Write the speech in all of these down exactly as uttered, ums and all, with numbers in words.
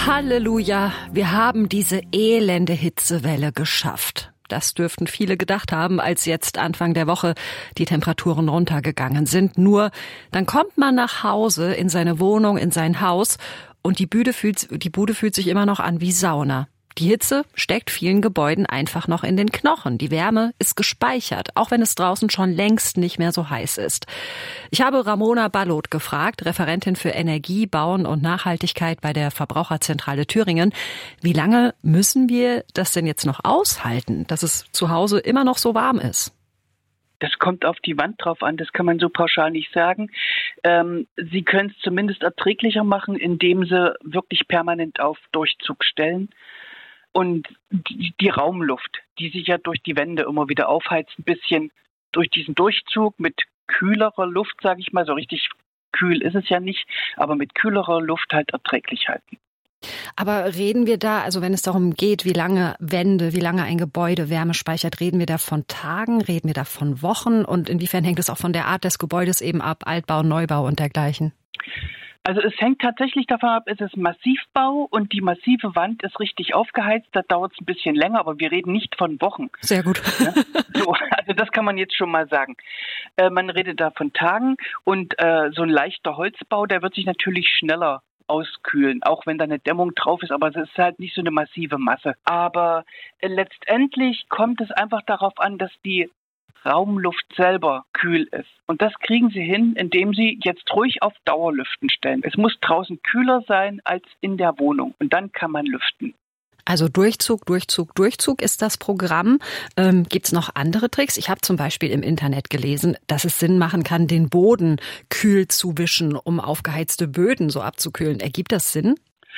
Halleluja, wir haben diese elende Hitzewelle geschafft. Das dürften viele gedacht haben, als jetzt Anfang der Woche die Temperaturen runtergegangen sind. Nur dann kommt man nach Hause in seine Wohnung, in sein Haus und die Bude fühlt, die Bude fühlt sich immer noch an wie Sauna. Die Hitze steckt vielen Gebäuden einfach noch in den Knochen. Die Wärme ist gespeichert, auch wenn es draußen schon längst nicht mehr so heiß ist. Ich habe Ramona Ballot gefragt, Referentin für Energie, Bauen und Nachhaltigkeit bei der Verbraucherzentrale Thüringen. Wie lange müssen wir das denn jetzt noch aushalten, dass es zu Hause immer noch so warm ist? Das kommt auf die Wand drauf an, das kann man so pauschal nicht sagen. Ähm, Sie können es zumindest erträglicher machen, indem Sie wirklich permanent auf Durchzug stellen. Und die, die Raumluft, die sich ja durch die Wände immer wieder aufheizt, ein bisschen durch diesen Durchzug mit kühlerer Luft, sage ich mal, so richtig kühl ist es ja nicht, aber mit kühlerer Luft halt erträglich halten. Aber reden wir da, also wenn es darum geht, wie lange Wände, wie lange ein Gebäude Wärme speichert, reden wir da von Tagen, reden wir da von Wochen und inwiefern hängt es auch von der Art des Gebäudes eben ab, Altbau, Neubau und dergleichen? Also es hängt tatsächlich davon ab, es ist Massivbau und die massive Wand ist richtig aufgeheizt, da dauert es ein bisschen länger, aber wir reden nicht von Wochen. Sehr gut. Ja? So, also das kann man jetzt schon mal sagen. Äh, man redet da von Tagen und äh, so ein leichter Holzbau, der wird sich natürlich schneller auskühlen, auch wenn da eine Dämmung drauf ist, aber es ist halt nicht so eine massive Masse. Aber äh, letztendlich kommt es einfach darauf an, dass die Raumluft selber kühl ist. Und das kriegen Sie hin, indem Sie jetzt ruhig auf Dauerlüften stellen. Es muss draußen kühler sein als in der Wohnung und dann kann man lüften. Also Durchzug, Durchzug, Durchzug ist das Programm. Ähm, gibt's noch andere Tricks? Ich habe zum Beispiel im Internet gelesen, dass es Sinn machen kann, den Boden kühl zu wischen, um aufgeheizte Böden so abzukühlen. Ergibt das Sinn?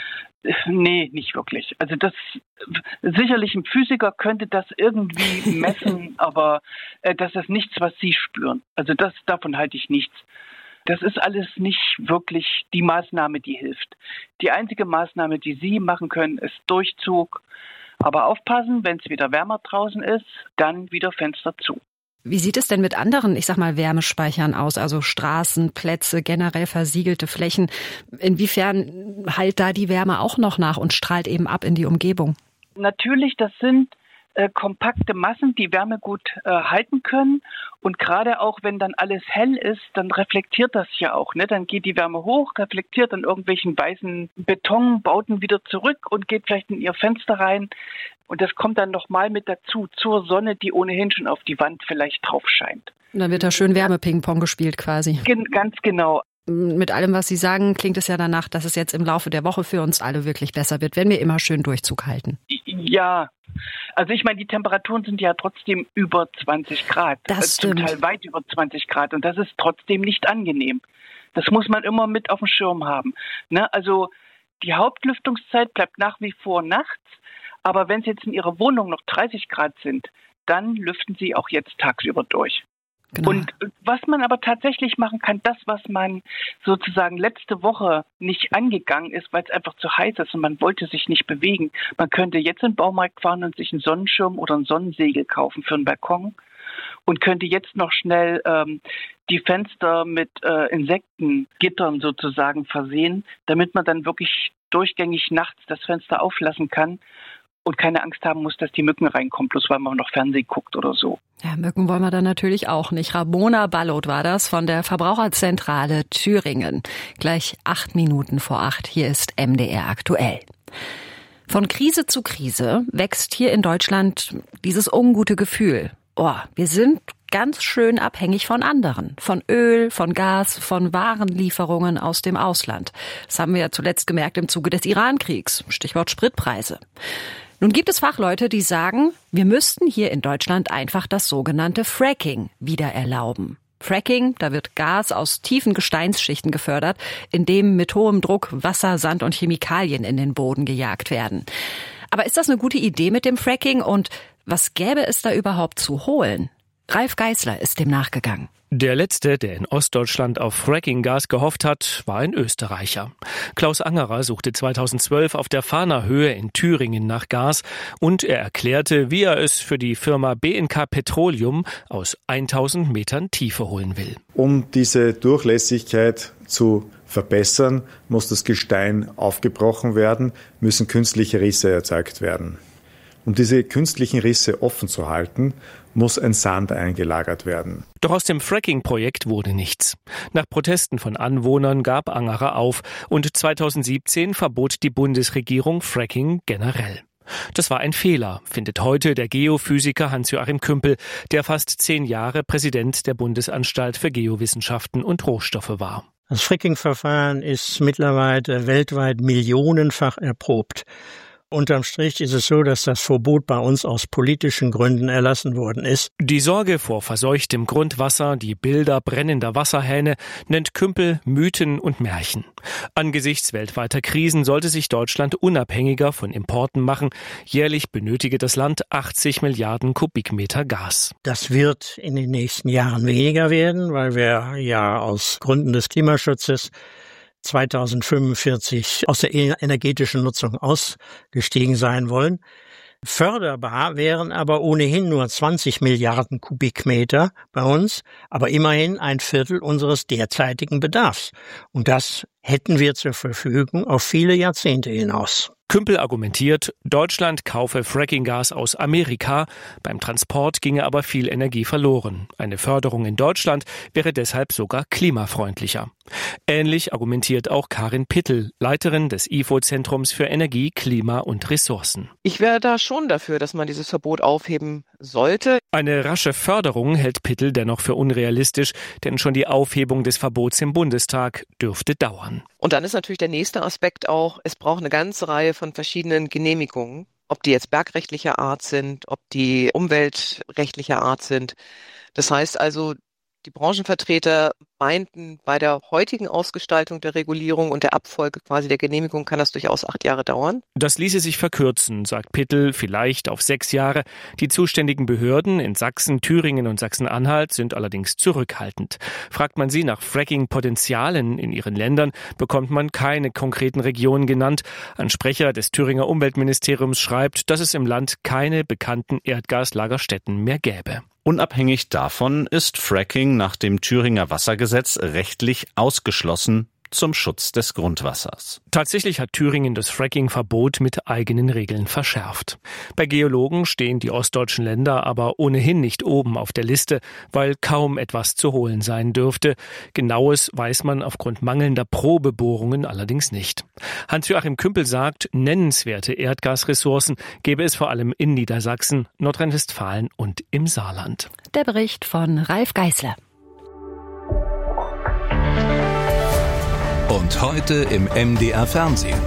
Nee, nicht wirklich. Also das sicherlich ein Physiker könnte das irgendwie messen, aber äh, das ist nichts, was Sie spüren. Also das davon halte ich nichts. Das ist alles nicht wirklich die Maßnahme, die hilft. Die einzige Maßnahme, die Sie machen können, ist Durchzug. Aber aufpassen, wenn es wieder wärmer draußen ist, dann wieder Fenster zu. Wie sieht es denn mit anderen, ich sag mal, Wärmespeichern aus? Also Straßen, Plätze, generell versiegelte Flächen. Inwiefern heilt da die Wärme auch noch nach und strahlt eben ab in die Umgebung? Natürlich, das sind äh, kompakte Massen, die Wärme gut äh, halten können. Und gerade auch, wenn dann alles hell ist, dann reflektiert das ja auch. Ne? Dann geht die Wärme hoch, reflektiert an irgendwelchen weißen Betonbauten wieder zurück und geht vielleicht in ihr Fenster rein. Und das kommt dann nochmal mit dazu, zur Sonne, die ohnehin schon auf die Wand vielleicht drauf scheint. Und dann wird da schön Wärme-Ping-Pong gespielt quasi. Gen- ganz genau. Mit allem, was Sie sagen, klingt es ja danach, dass es jetzt im Laufe der Woche für uns alle wirklich besser wird, wenn wir immer schön Durchzug halten. Ja, also ich meine, die Temperaturen sind ja trotzdem über zwanzig Grad. Das Zum stimmt. Teil weit über zwanzig Grad und das ist trotzdem nicht angenehm. Das muss man immer mit auf dem Schirm haben. Ne? Also die Hauptlüftungszeit bleibt nach wie vor nachts, aber wenn es jetzt in Ihrer Wohnung noch dreißig Grad sind, dann lüften Sie auch jetzt tagsüber durch. Genau. Und was man aber tatsächlich machen kann, das, was man sozusagen letzte Woche nicht angegangen ist, weil es einfach zu heiß ist und man wollte sich nicht bewegen. Man könnte jetzt in den Baumarkt fahren und sich einen Sonnenschirm oder ein Sonnensegel kaufen für einen Balkon und könnte jetzt noch schnell ähm, die Fenster mit äh, Insektengittern sozusagen versehen, damit man dann wirklich durchgängig nachts das Fenster auflassen kann und keine Angst haben muss, dass die Mücken reinkommen, bloß weil man noch Fernsehen guckt oder so. Ja, Mücken wollen wir dann natürlich auch nicht. Ramona Ballot war das von der Verbraucherzentrale Thüringen. Gleich acht Minuten vor acht. Hier ist M D R aktuell. Von Krise zu Krise wächst hier in Deutschland dieses ungute Gefühl. Oh, wir sind ganz schön abhängig von anderen. Von Öl, von Gas, von Warenlieferungen aus dem Ausland. Das haben wir ja zuletzt gemerkt im Zuge des Iran-Kriegs. Stichwort Spritpreise. Nun gibt es Fachleute, die sagen, wir müssten hier in Deutschland einfach das sogenannte Fracking wieder erlauben. Fracking, da wird Gas aus tiefen Gesteinsschichten gefördert, in dem mit hohem Druck Wasser, Sand und Chemikalien in den Boden gejagt werden. Aber ist das eine gute Idee mit dem Fracking und was gäbe es da überhaupt zu holen? Ralf Geißler ist dem nachgegangen. Der letzte, der in Ostdeutschland auf Fracking-Gas gehofft hat, war ein Österreicher. Klaus Angerer suchte zweitausendzwölf auf der Fahner Höhe in Thüringen nach Gas und er erklärte, wie er es für die Firma B N K Petroleum aus tausend Metern Tiefe holen will. Um diese Durchlässigkeit zu verbessern, muss das Gestein aufgebrochen werden, müssen künstliche Risse erzeugt werden. Um diese künstlichen Risse offen zu halten, muss ein Sand eingelagert werden. Doch aus dem Fracking-Projekt wurde nichts. Nach Protesten von Anwohnern gab Angerer auf und zweitausendsiebzehn verbot die Bundesregierung Fracking generell. Das war ein Fehler, findet heute der Geophysiker Hans-Joachim Kümpel, der fast zehn Jahre Präsident der Bundesanstalt für Geowissenschaften und Rohstoffe war. Das Fracking-Verfahren ist mittlerweile weltweit millionenfach erprobt. Unterm Strich ist es so, dass das Verbot bei uns aus politischen Gründen erlassen worden ist. Die Sorge vor verseuchtem Grundwasser, die Bilder brennender Wasserhähne nennt Kümpel Mythen und Märchen. Angesichts weltweiter Krisen sollte sich Deutschland unabhängiger von Importen machen. Jährlich benötige das Land achtzig Milliarden Kubikmeter Gas. Das wird in den nächsten Jahren weniger werden, weil wir ja aus Gründen des Klimaschutzes zweitausendfünfundvierzig aus der energetischen Nutzung ausgestiegen sein wollen. Förderbar wären aber ohnehin nur zwanzig Milliarden Kubikmeter bei uns, aber immerhin ein Viertel unseres derzeitigen Bedarfs. Und das hätten wir zur Verfügung auf viele Jahrzehnte hinaus. Kümpel argumentiert, Deutschland kaufe Frackinggas aus Amerika, beim Transport ginge aber viel Energie verloren. Eine Förderung in Deutschland wäre deshalb sogar klimafreundlicher. Ähnlich argumentiert auch Karin Pittel, Leiterin des I F O-Zentrums für Energie, Klima und Ressourcen. Ich wäre da schon dafür, dass man dieses Verbot aufheben sollte. Eine rasche Förderung hält Pittel dennoch für unrealistisch, denn schon die Aufhebung des Verbots im Bundestag dürfte dauern. Und dann ist natürlich der nächste Aspekt auch, es braucht eine ganze Reihe von verschiedenen Genehmigungen, ob die jetzt bergrechtlicher Art sind, ob die umweltrechtlicher Art sind. Das heißt also, die Branchenvertreter meinten, bei der heutigen Ausgestaltung der Regulierung und der Abfolge quasi der Genehmigung kann das durchaus acht Jahre dauern. Das ließe sich verkürzen, sagt Pittel, vielleicht auf sechs Jahre. Die zuständigen Behörden in Sachsen, Thüringen und Sachsen-Anhalt sind allerdings zurückhaltend. Fragt man sie nach Fracking-Potenzialen in ihren Ländern, bekommt man keine konkreten Regionen genannt. Ein Sprecher des Thüringer Umweltministeriums schreibt, dass es im Land keine bekannten Erdgaslagerstätten mehr gäbe. Unabhängig davon ist Fracking nach dem Thüringer Wassergesetz rechtlich ausgeschlossen zum Schutz des Grundwassers. Tatsächlich hat Thüringen das Fracking-Verbot mit eigenen Regeln verschärft. Bei Geologen stehen die ostdeutschen Länder aber ohnehin nicht oben auf der Liste, weil kaum etwas zu holen sein dürfte. Genaues weiß man aufgrund mangelnder Probebohrungen allerdings nicht. Hans-Joachim Kümpel sagt, nennenswerte Erdgasressourcen gäbe es vor allem in Niedersachsen, Nordrhein-Westfalen und im Saarland. Der Bericht von Ralf Geißler. Und heute im M D R Fernsehen.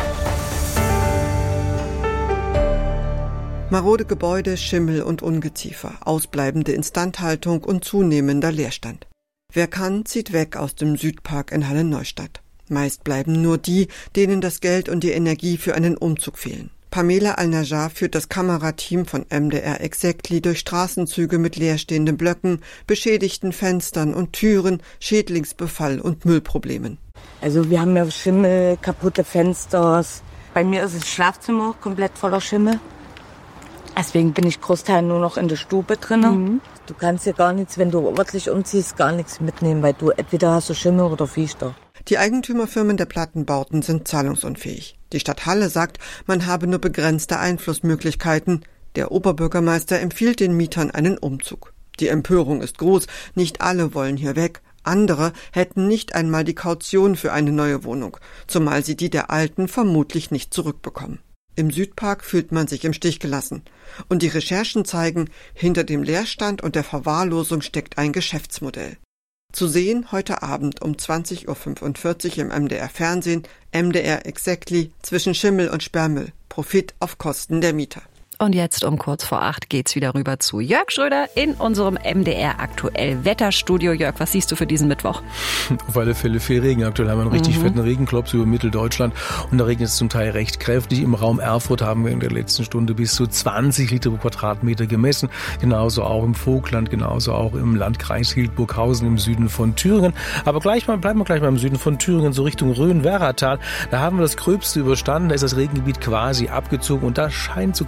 Marode Gebäude, Schimmel und Ungeziefer, ausbleibende Instandhaltung und zunehmender Leerstand. Wer kann, zieht weg aus dem Südpark in Halle-Neustadt. Meist bleiben nur die, denen das Geld und die Energie für einen Umzug fehlen. Pamela Al-Najjar führt das Kamerateam von M D R Exactly durch Straßenzüge mit leerstehenden Blöcken, beschädigten Fenstern und Türen, Schädlingsbefall und Müllproblemen. Also wir haben ja Schimmel, kaputte Fenster. Bei mir ist das Schlafzimmer komplett voller Schimmel. Deswegen bin ich Großteil nur noch in der Stube drin. Mhm. Du kannst hier gar nichts, wenn du wirklich umziehst, gar nichts mitnehmen, weil du entweder hast du Schimmel oder Viecher. Die Eigentümerfirmen der Plattenbauten sind zahlungsunfähig. Die Stadt Halle sagt, man habe nur begrenzte Einflussmöglichkeiten. Der Oberbürgermeister empfiehlt den Mietern einen Umzug. Die Empörung ist groß, nicht alle wollen hier weg. Andere hätten nicht einmal die Kaution für eine neue Wohnung, zumal sie die der alten vermutlich nicht zurückbekommen. Im Südpark fühlt man sich im Stich gelassen. Und die Recherchen zeigen, hinter dem Leerstand und der Verwahrlosung steckt ein Geschäftsmodell. Zu sehen heute Abend um zwanzig Uhr fünfundvierzig im M D R Fernsehen, M D R Exactly, zwischen Schimmel und Sperrmüll. Profit auf Kosten der Mieter. Und jetzt um kurz vor acht geht's wieder rüber zu Jörg Schröder in unserem M D R aktuell Wetterstudio. Jörg, was siehst du für diesen Mittwoch? Auf alle Fälle viel Regen. Aktuell haben wir einen richtig mhm. fetten Regenklops über Mitteldeutschland und da regnet es zum Teil recht kräftig. Im Raum Erfurt haben wir in der letzten Stunde bis zu zwanzig Liter pro Quadratmeter gemessen. Genauso auch im Vogtland, genauso auch im Landkreis Hildburghausen im Süden von Thüringen. Aber gleich mal, bleiben wir gleich mal im Süden von Thüringen, so Richtung Rhön-Werratal. Da haben wir das Gröbste überstanden. Da ist das Regengebiet quasi abgezogen und da scheint sogar ein bisschen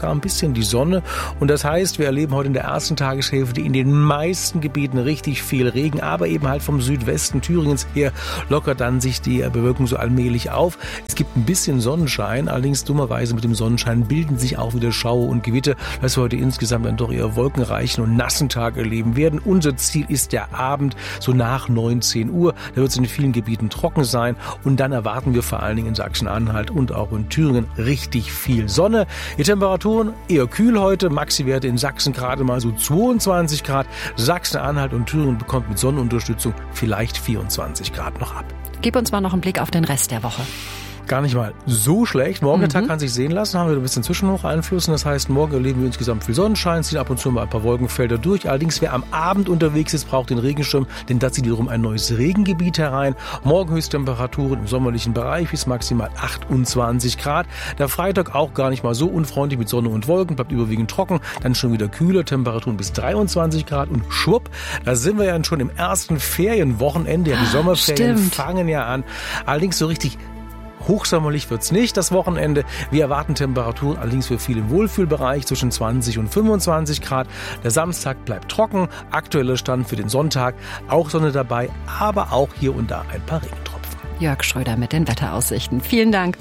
bisschen die Sonne. Und das heißt, wir erleben heute in der ersten Tageshälfte in den meisten Gebieten richtig viel Regen, aber eben halt vom Südwesten Thüringens her lockert dann sich die Bewölkung so allmählich auf. Es gibt ein bisschen Sonnenschein, allerdings dummerweise mit dem Sonnenschein bilden sich auch wieder Schauer und Gewitter, dass wir heute insgesamt dann doch eher wolkenreichen und nassen Tag erleben werden. Unser Ziel ist der Abend, so nach neunzehn Uhr. Da wird es in vielen Gebieten trocken sein und dann erwarten wir vor allen Dingen in Sachsen-Anhalt und auch in Thüringen richtig viel Sonne. Die Temperaturen eher kühl heute, Maxi-Werte in Sachsen gerade mal so zweiundzwanzig Grad. Sachsen-Anhalt und Thüringen bekommt mit Sonnenunterstützung vielleicht vierundzwanzig Grad noch ab. Gib uns mal noch einen Blick auf den Rest der Woche. Gar nicht mal so schlecht. Morgen Mhm. der Tag kann sich sehen lassen, haben wir ein bisschen Zwischenhocheinflüssen. Das heißt, morgen erleben wir insgesamt viel Sonnenschein, ziehen ab und zu mal ein paar Wolkenfelder durch. Allerdings, wer am Abend unterwegs ist, braucht den Regenschirm, denn da zieht wiederum ein neues Regengebiet herein. Morgen Höchsttemperaturen im sommerlichen Bereich bis maximal achtundzwanzig Grad. Der Freitag auch gar nicht mal so unfreundlich mit Sonne und Wolken, bleibt überwiegend trocken. Dann schon wieder kühler, Temperaturen bis dreiundzwanzig Grad und schwupp, da sind wir ja schon im ersten Ferienwochenende. Ja, die Sommerferien Stimmt. fangen ja an. Allerdings so richtig hochsommerlich wird's nicht, das Wochenende. Wir erwarten Temperaturen allerdings für viele im Wohlfühlbereich zwischen zwanzig und fünfundzwanzig Grad. Der Samstag bleibt trocken. Aktueller Stand für den Sonntag. Auch Sonne dabei, aber auch hier und da ein paar Regentropfen. Jörg Schröder mit den Wetteraussichten. Vielen Dank.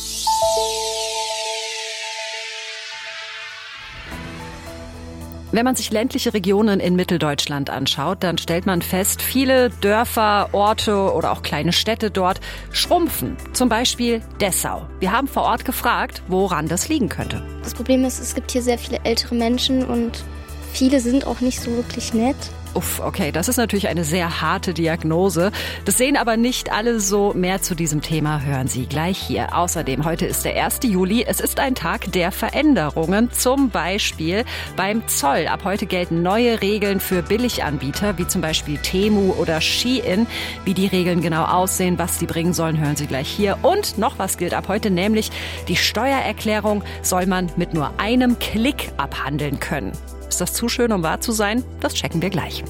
Wenn man sich ländliche Regionen in Mitteldeutschland anschaut, dann stellt man fest, viele Dörfer, Orte oder auch kleine Städte dort schrumpfen. Zum Beispiel Dessau. Wir haben vor Ort gefragt, woran das liegen könnte. Das Problem ist, es gibt hier sehr viele ältere Menschen und viele sind auch nicht so wirklich nett. Uff, okay, das ist natürlich eine sehr harte Diagnose. Das sehen aber nicht alle so. Mehr zu diesem Thema hören Sie gleich hier. Außerdem, heute ist der erste Juli. Es ist ein Tag der Veränderungen. Zum Beispiel beim Zoll. Ab heute gelten neue Regeln für Billiganbieter, wie zum Beispiel Temu oder Shein. Wie die Regeln genau aussehen, was die bringen sollen, hören Sie gleich hier. Und noch was gilt ab heute, nämlich die Steuererklärung soll man mit nur einem Klick abhandeln können. Ist das zu schön, um wahr zu sein? Das checken wir gleich.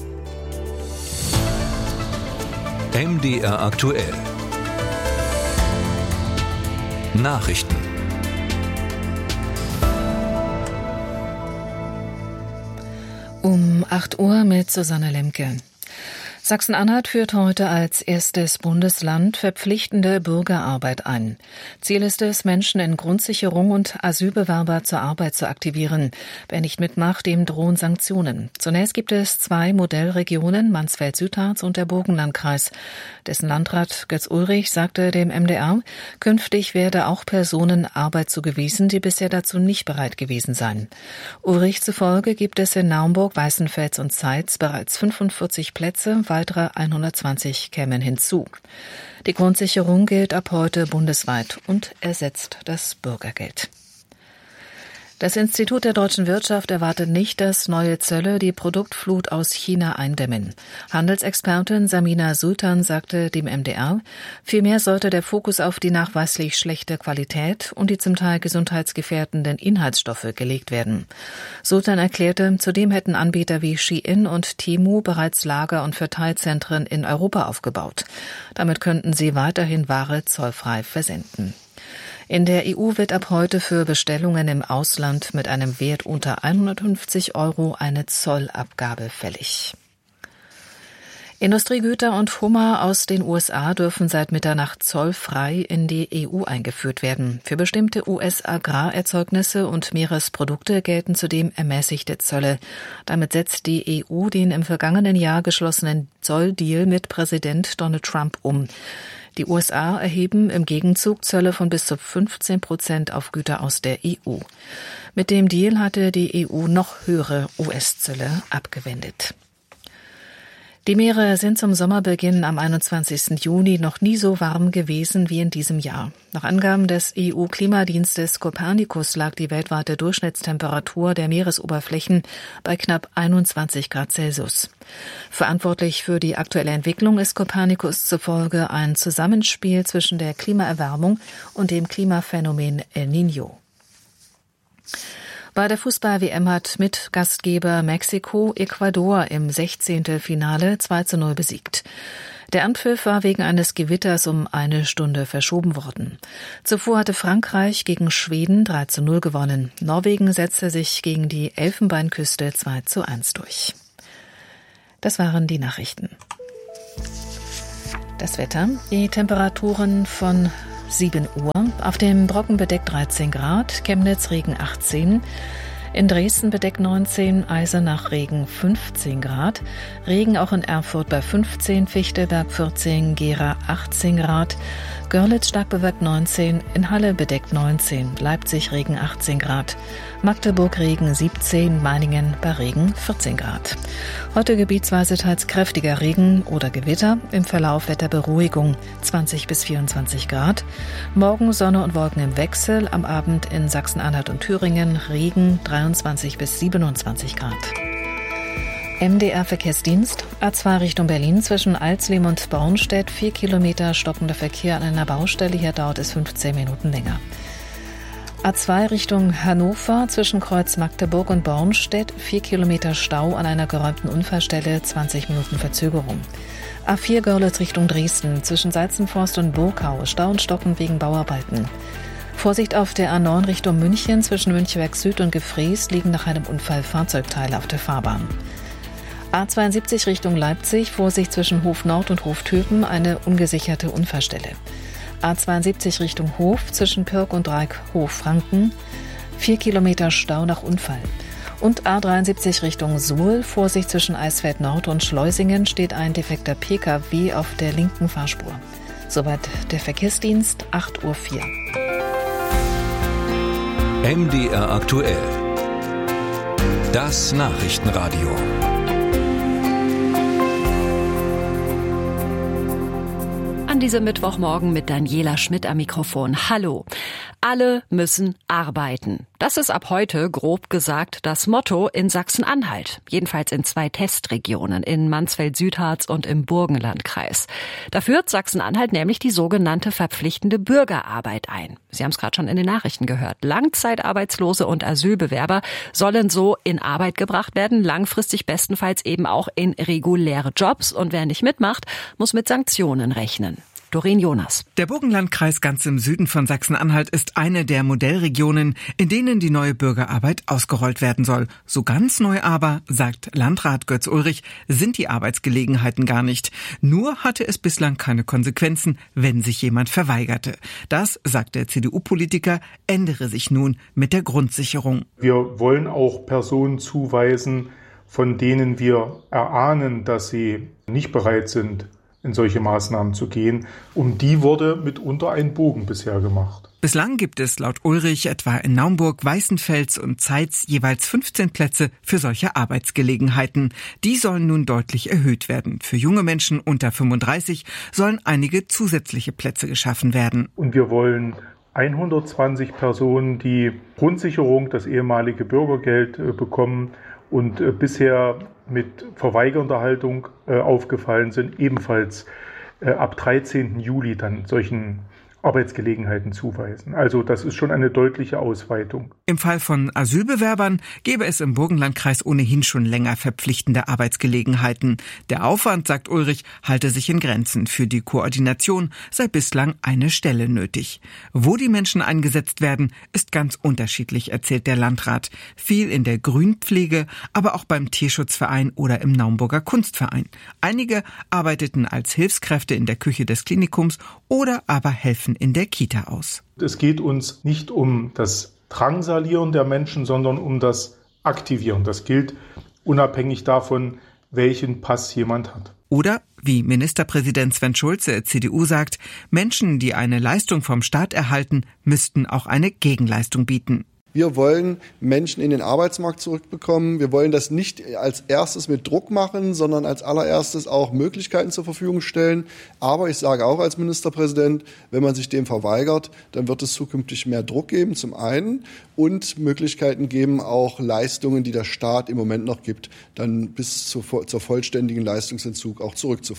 M D R aktuell. Nachrichten. Um acht Uhr mit Susanne Lemke. Sachsen-Anhalt führt heute als erstes Bundesland verpflichtende Bürgerarbeit ein. Ziel ist es, Menschen in Grundsicherung und Asylbewerber zur Arbeit zu aktivieren. Wer nicht mitmacht, dem drohen Sanktionen. Zunächst gibt es zwei Modellregionen, Mansfeld-Südharz und der Burgenlandkreis. Dessen Landrat Götz Ulrich sagte dem M D R, künftig werde auch Personen Arbeit zugewiesen, die bisher dazu nicht bereit gewesen seien. Ulrich zufolge gibt es in Naumburg, Weißenfels und Zeitz bereits fünfundvierzig Plätze, weitere hundertzwanzig kämen hinzu. Die Grundsicherung gilt ab heute bundesweit und ersetzt das Bürgergeld. Das Institut der deutschen Wirtschaft erwartet nicht, dass neue Zölle die Produktflut aus China eindämmen. Handelsexpertin Samina Sultan sagte dem M D R, vielmehr sollte der Fokus auf die nachweislich schlechte Qualität und die zum Teil gesundheitsgefährdenden Inhaltsstoffe gelegt werden. Sultan erklärte, zudem hätten Anbieter wie Shein und Temu bereits Lager- und Verteilzentren in Europa aufgebaut. Damit könnten sie weiterhin Ware zollfrei versenden. In der E U wird ab heute für Bestellungen im Ausland mit einem Wert unter hundertfünfzig Euro eine Zollabgabe fällig. Industriegüter und Hummer aus den U S A dürfen seit Mitternacht zollfrei in die E U eingeführt werden. Für bestimmte U S-Agrarerzeugnisse und Meeresprodukte gelten zudem ermäßigte Zölle. Damit setzt die E U den im vergangenen Jahr geschlossenen Zolldeal mit Präsident Donald Trump um. Die U S A erheben im Gegenzug Zölle von bis zu fünfzehn Prozent auf Güter aus der E U. Mit dem Deal hatte die E U noch höhere U S-Zölle abgewendet. Die Meere sind zum Sommerbeginn am einundzwanzigsten Juni noch nie so warm gewesen wie in diesem Jahr. Nach Angaben des E U-Klimadienstes Copernicus lag die weltweite Durchschnittstemperatur der Meeresoberflächen bei knapp einundzwanzig Grad Celsius. Verantwortlich für die aktuelle Entwicklung ist Copernicus zufolge ein Zusammenspiel zwischen der Klimaerwärmung und dem Klimaphänomen El Niño. Bei der Fußball-W M hat Mitgastgeber Mexiko Ecuador im Sechzehntelfinale zwei zu null besiegt. Der Anpfiff war wegen eines Gewitters um eine Stunde verschoben worden. Zuvor hatte Frankreich gegen Schweden drei zu null gewonnen. Norwegen setzte sich gegen die Elfenbeinküste zwei zu eins durch. Das waren die Nachrichten. Das Wetter, die Temperaturen von sieben Uhr, auf dem Brocken bedeckt dreizehn Grad, Chemnitz Regen achtzehn, in Dresden bedeckt neunzehn, Eisenach Regen fünfzehn Grad, Regen auch in Erfurt bei fünfzehn, Fichtelberg vierzehn, Gera achtzehn Grad, Görlitz stark bewölkt neunzehn, in Halle bedeckt neunzehn, Leipzig Regen achtzehn Grad, Magdeburg Regen siebzehn, Meiningen bei Regen vierzehn Grad. Heute gebietsweise teils kräftiger Regen oder Gewitter, im Verlauf Wetterberuhigung zwanzig bis vierundzwanzig Grad. Morgen Sonne und Wolken im Wechsel, am Abend in Sachsen-Anhalt und Thüringen Regen dreiundzwanzig bis siebenundzwanzig Grad. M D R-Verkehrsdienst, A zwei Richtung Berlin zwischen Alsleben und Bornstedt, vier Kilometer stockender Verkehr an einer Baustelle, hier dauert es fünfzehn Minuten länger. A zwei Richtung Hannover zwischen Kreuz Magdeburg und Bornstedt, vier Kilometer Stau an einer geräumten Unfallstelle, zwanzig Minuten Verzögerung. A vier Görlitz Richtung Dresden zwischen Salzenforst und Burgau, Stau und Stocken wegen Bauarbeiten. Vorsicht auf der A neun Richtung München zwischen Münchberg Süd und Gefrees liegen nach einem Unfall Fahrzeugteile auf der Fahrbahn. A zweiundsiebzig Richtung Leipzig, Vorsicht zwischen Hof Nord und Hof Töpen, eine ungesicherte Unfallstelle. A zweiundsiebzig Richtung Hof zwischen Pirk und Dreieckhof Franken, vier Kilometer Stau nach Unfall. Und A dreiundsiebzig Richtung Suhl, Vorsicht zwischen Eisfeld Nord und Schleusingen, steht ein defekter P K W auf der linken Fahrspur. Soweit der Verkehrsdienst, acht Uhr vier. M D R aktuell. Das Nachrichtenradio. An diesem Mittwochmorgen mit Daniela Schmidt am Mikrofon. Hallo. Alle müssen arbeiten. Das ist ab heute, grob gesagt, das Motto in Sachsen-Anhalt. Jedenfalls in zwei Testregionen, in Mansfeld-Südharz und im Burgenlandkreis. Da führt Sachsen-Anhalt nämlich die sogenannte verpflichtende Bürgerarbeit ein. Sie haben es gerade schon in den Nachrichten gehört. Langzeitarbeitslose und Asylbewerber sollen so in Arbeit gebracht werden, langfristig bestenfalls eben auch in reguläre Jobs. Und wer nicht mitmacht, muss mit Sanktionen rechnen. Doreen Jonas. Der Burgenlandkreis ganz im Süden von Sachsen-Anhalt ist eine der Modellregionen, in denen die neue Bürgerarbeit ausgerollt werden soll. So ganz neu aber, sagt Landrat Götz Ulrich, sind die Arbeitsgelegenheiten gar nicht. Nur hatte es bislang keine Konsequenzen, wenn sich jemand verweigerte. Das, sagt der C D U-Politiker, ändere sich nun mit der Grundsicherung. Wir wollen auch Personen zuweisen, von denen wir erahnen, dass sie nicht bereit sind, in solche Maßnahmen zu gehen. Um die wurde mitunter ein Bogen bisher gemacht. Bislang gibt es laut Ulrich etwa in Naumburg, Weißenfels und Zeitz jeweils fünfzehn Plätze für solche Arbeitsgelegenheiten. Die sollen nun deutlich erhöht werden. Für junge Menschen unter fünfunddreißig sollen einige zusätzliche Plätze geschaffen werden. Und wir wollen hundertzwanzig Personen, die Grundsicherung, das ehemalige Bürgergeld, bekommen und äh, bisher mit verweigernder Haltung äh, aufgefallen sind, ebenfalls äh, ab dreizehnten Juli dann solchen Arbeitsgelegenheiten zuweisen. Also das ist schon eine deutliche Ausweitung. Im Fall von Asylbewerbern gäbe es im Burgenlandkreis ohnehin schon länger verpflichtende Arbeitsgelegenheiten. Der Aufwand, sagt Ulrich, halte sich in Grenzen. Für die Koordination sei bislang eine Stelle nötig. Wo die Menschen eingesetzt werden, ist ganz unterschiedlich, erzählt der Landrat. Viel in der Grünpflege, aber auch beim Tierschutzverein oder im Naumburger Kunstverein. Einige arbeiteten als Hilfskräfte in der Küche des Klinikums oder aber helfen in der Kita aus. Es geht uns nicht um das Drangsalieren der Menschen, sondern um das Aktivieren. Das gilt unabhängig davon, welchen Pass jemand hat. Oder, wie Ministerpräsident Sven Schulze, C D U, sagt, Menschen, die eine Leistung vom Staat erhalten, müssten auch eine Gegenleistung bieten. Wir wollen Menschen in den Arbeitsmarkt zurückbekommen. Wir wollen das nicht als erstes mit Druck machen, sondern als allererstes auch Möglichkeiten zur Verfügung stellen. Aber ich sage auch als Ministerpräsident, wenn man sich dem verweigert, dann wird es zukünftig mehr Druck geben, zum einen, und Möglichkeiten geben, auch Leistungen, die der Staat im Moment noch gibt, dann bis zur, zur vollständigen Leistungsentzug auch zurückzufahren.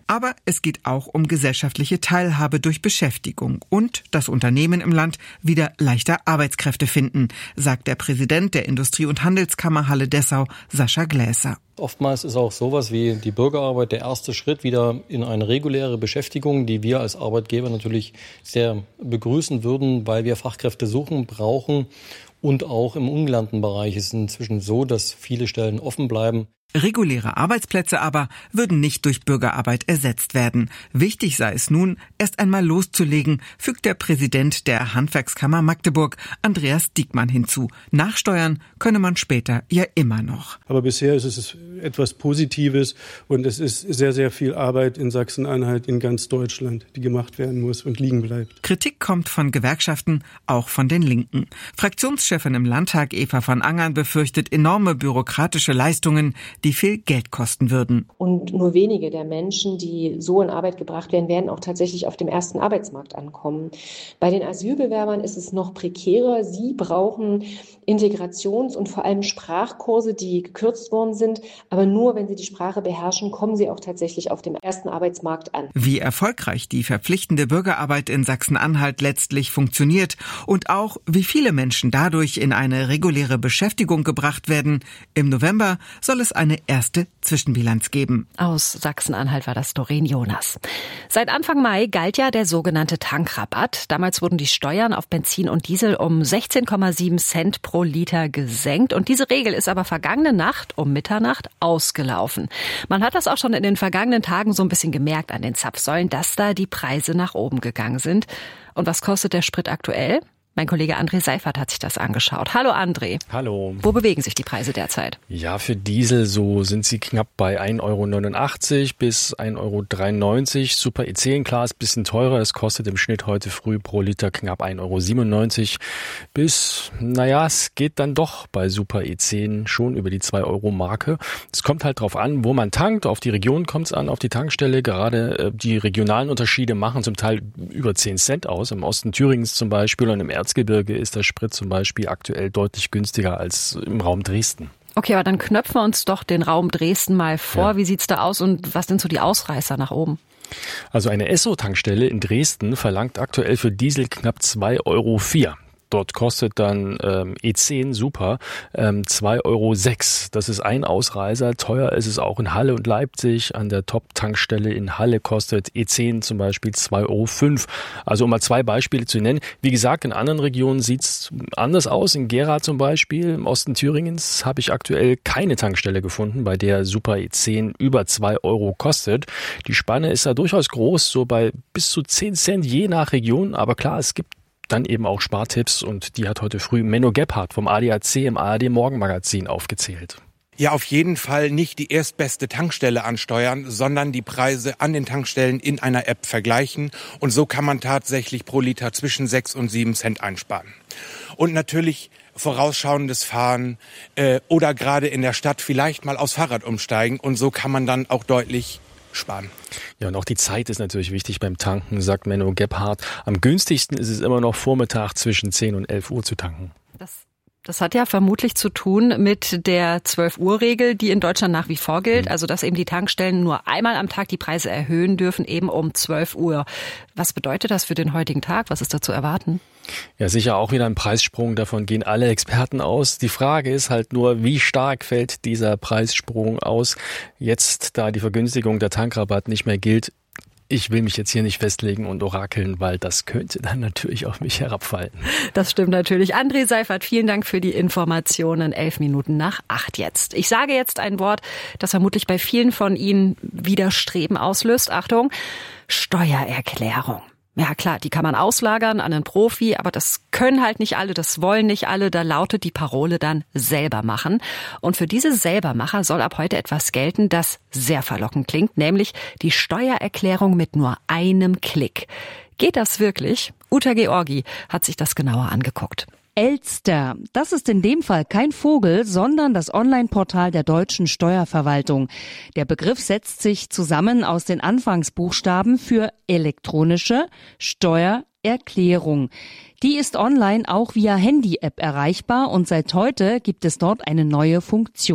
Aber es geht auch um gesellschaftliche Teilhabe durch Beschäftigung und das Unternehmen im Land wieder leichter Arbeitskräfte finden, sagt der Präsident der Industrie- und Handelskammer Halle Dessau, Sascha Gläser. Oftmals ist auch sowas wie die Bürgerarbeit der erste Schritt wieder in eine reguläre Beschäftigung, die wir als Arbeitgeber natürlich sehr begrüßen würden, weil wir Fachkräfte suchen, brauchen. Und auch im ungelernten Bereich ist es inzwischen so, dass viele Stellen offen bleiben. Reguläre Arbeitsplätze aber würden nicht durch Bürgerarbeit ersetzt werden. Wichtig sei es nun, erst einmal loszulegen, fügt der Präsident der Handwerkskammer Magdeburg, Andreas Diekmann, hinzu. Nachsteuern könne man später ja immer noch. Aber bisher ist es etwas Positives und es ist sehr, sehr viel Arbeit in Sachsen-Anhalt, in ganz Deutschland, die gemacht werden muss und liegen bleibt. Kritik kommt von Gewerkschaften, auch von den Linken. Fraktionschefin im Landtag Eva von Angern befürchtet enorme bürokratische Leistungen, die viel Geld kosten würden. Und nur wenige der Menschen, die so in Arbeit gebracht werden, werden auch tatsächlich auf dem ersten Arbeitsmarkt ankommen. Bei den Asylbewerbern ist es noch prekärer. Sie brauchen Integrations- und vor allem Sprachkurse, die gekürzt worden sind. Aber nur wenn sie die Sprache beherrschen, kommen sie auch tatsächlich auf dem ersten Arbeitsmarkt an. Wie erfolgreich die verpflichtende Bürgerarbeit in Sachsen-Anhalt letztlich funktioniert und auch wie viele Menschen dadurch in eine reguläre Beschäftigung gebracht werden. Im November soll es eine erste Zwischenbilanz geben. Aus Sachsen-Anhalt war das Doreen Jonas. Seit Anfang Mai galt ja der sogenannte Tankrabatt. Damals wurden die Steuern auf Benzin und Diesel um sechzehn Komma sieben Cent pro Liter gesenkt. Und diese Regel ist aber vergangene Nacht um Mitternacht ausgelaufen. Man hat das auch schon in den vergangenen Tagen so ein bisschen gemerkt an den Zapfsäulen, dass da die Preise nach oben gegangen sind. Und was kostet der Sprit aktuell? Mein Kollege André Seifert hat sich das angeschaut. Hallo André. Hallo. Wo bewegen sich die Preise derzeit? Ja, für Diesel so sind sie knapp bei ein Euro neunundachtzig bis ein Euro dreiundneunzig. Super E zehn, klar, ist ein bisschen teurer. Es kostet im Schnitt heute früh pro Liter knapp ein Euro siebenundneunzig bis, naja, es geht dann doch bei Super E zehn schon über die zwei Euro Marke. Es kommt halt drauf an, wo man tankt. Auf die Region kommt es an, auf die Tankstelle. Gerade äh, die regionalen Unterschiede machen zum Teil über zehn Cent aus. Im Osten Thüringens zum Beispiel und im Erzgebirge ist der Sprit zum Beispiel aktuell deutlich günstiger als im Raum Dresden. Okay, aber dann knöpfen wir uns doch den Raum Dresden mal vor. Ja. Wie sieht's da aus und was sind so die Ausreißer nach oben? Also eine Esso-Tankstelle in Dresden verlangt aktuell für Diesel knapp zwei Euro vier. Dort kostet dann ähm, E zehn Super ähm, zwei Euro sechs. Das ist ein Ausreißer. Teuer ist es auch in Halle und Leipzig. An der Top-Tankstelle in Halle kostet E zehn zum Beispiel zwei Euro fünf. Also um mal zwei Beispiele zu nennen. Wie gesagt, in anderen Regionen sieht's anders aus. In Gera zum Beispiel, im Osten Thüringens, habe ich aktuell keine Tankstelle gefunden, bei der Super E zehn über zwei Euro kostet. Die Spanne ist da durchaus groß, so bei bis zu zehn Cent je nach Region. Aber klar, es gibt dann eben auch Spartipps und die hat heute früh Menno Gebhardt vom A D A C im A R D Morgenmagazin aufgezählt. Ja, auf jeden Fall nicht die erstbeste Tankstelle ansteuern, sondern die Preise an den Tankstellen in einer App vergleichen. Und so kann man tatsächlich pro Liter zwischen sechs und sieben Cent einsparen. Und natürlich vorausschauendes Fahren äh, oder gerade in der Stadt vielleicht mal aufs Fahrrad umsteigen. Und so kann man dann auch deutlich sparen. Ja, und auch die Zeit ist natürlich wichtig beim Tanken, sagt Menno Gebhardt. Am günstigsten ist es immer noch Vormittag zwischen zehn und elf Uhr zu tanken. Das Das hat ja vermutlich zu tun mit der zwölf-Uhr-Regel, die in Deutschland nach wie vor gilt. Also, dass eben die Tankstellen nur einmal am Tag die Preise erhöhen dürfen, eben um zwölf Uhr. Was bedeutet das für den heutigen Tag? Was ist da zu erwarten? Ja, sicher auch wieder ein Preissprung. Davon gehen alle Experten aus. Die Frage ist halt nur, wie stark fällt dieser Preissprung aus? Jetzt, da die Vergünstigung der Tankrabatt nicht mehr gilt, ich will mich jetzt hier nicht festlegen und orakeln, weil das könnte dann natürlich auf mich herabfallen. Das stimmt natürlich. André Seifert, vielen Dank für die Informationen. Elf Minuten nach acht jetzt. Ich sage jetzt ein Wort, das vermutlich bei vielen von Ihnen Widerstreben auslöst. Achtung, Steuererklärung. Ja klar, die kann man auslagern an einen Profi, aber das können halt nicht alle, das wollen nicht alle. Da lautet die Parole dann selber machen. Und für diese Selbermacher soll ab heute etwas gelten, das sehr verlockend klingt, nämlich die Steuererklärung mit nur einem Klick. Geht das wirklich? Uta Georgi hat sich das genauer angeguckt. Elster. Das ist in dem Fall kein Vogel, sondern das Online-Portal der deutschen Steuerverwaltung. Der Begriff setzt sich zusammen aus den Anfangsbuchstaben für elektronische Steuererklärung. Die ist online auch via Handy-App erreichbar und seit heute gibt es dort eine neue Funktion.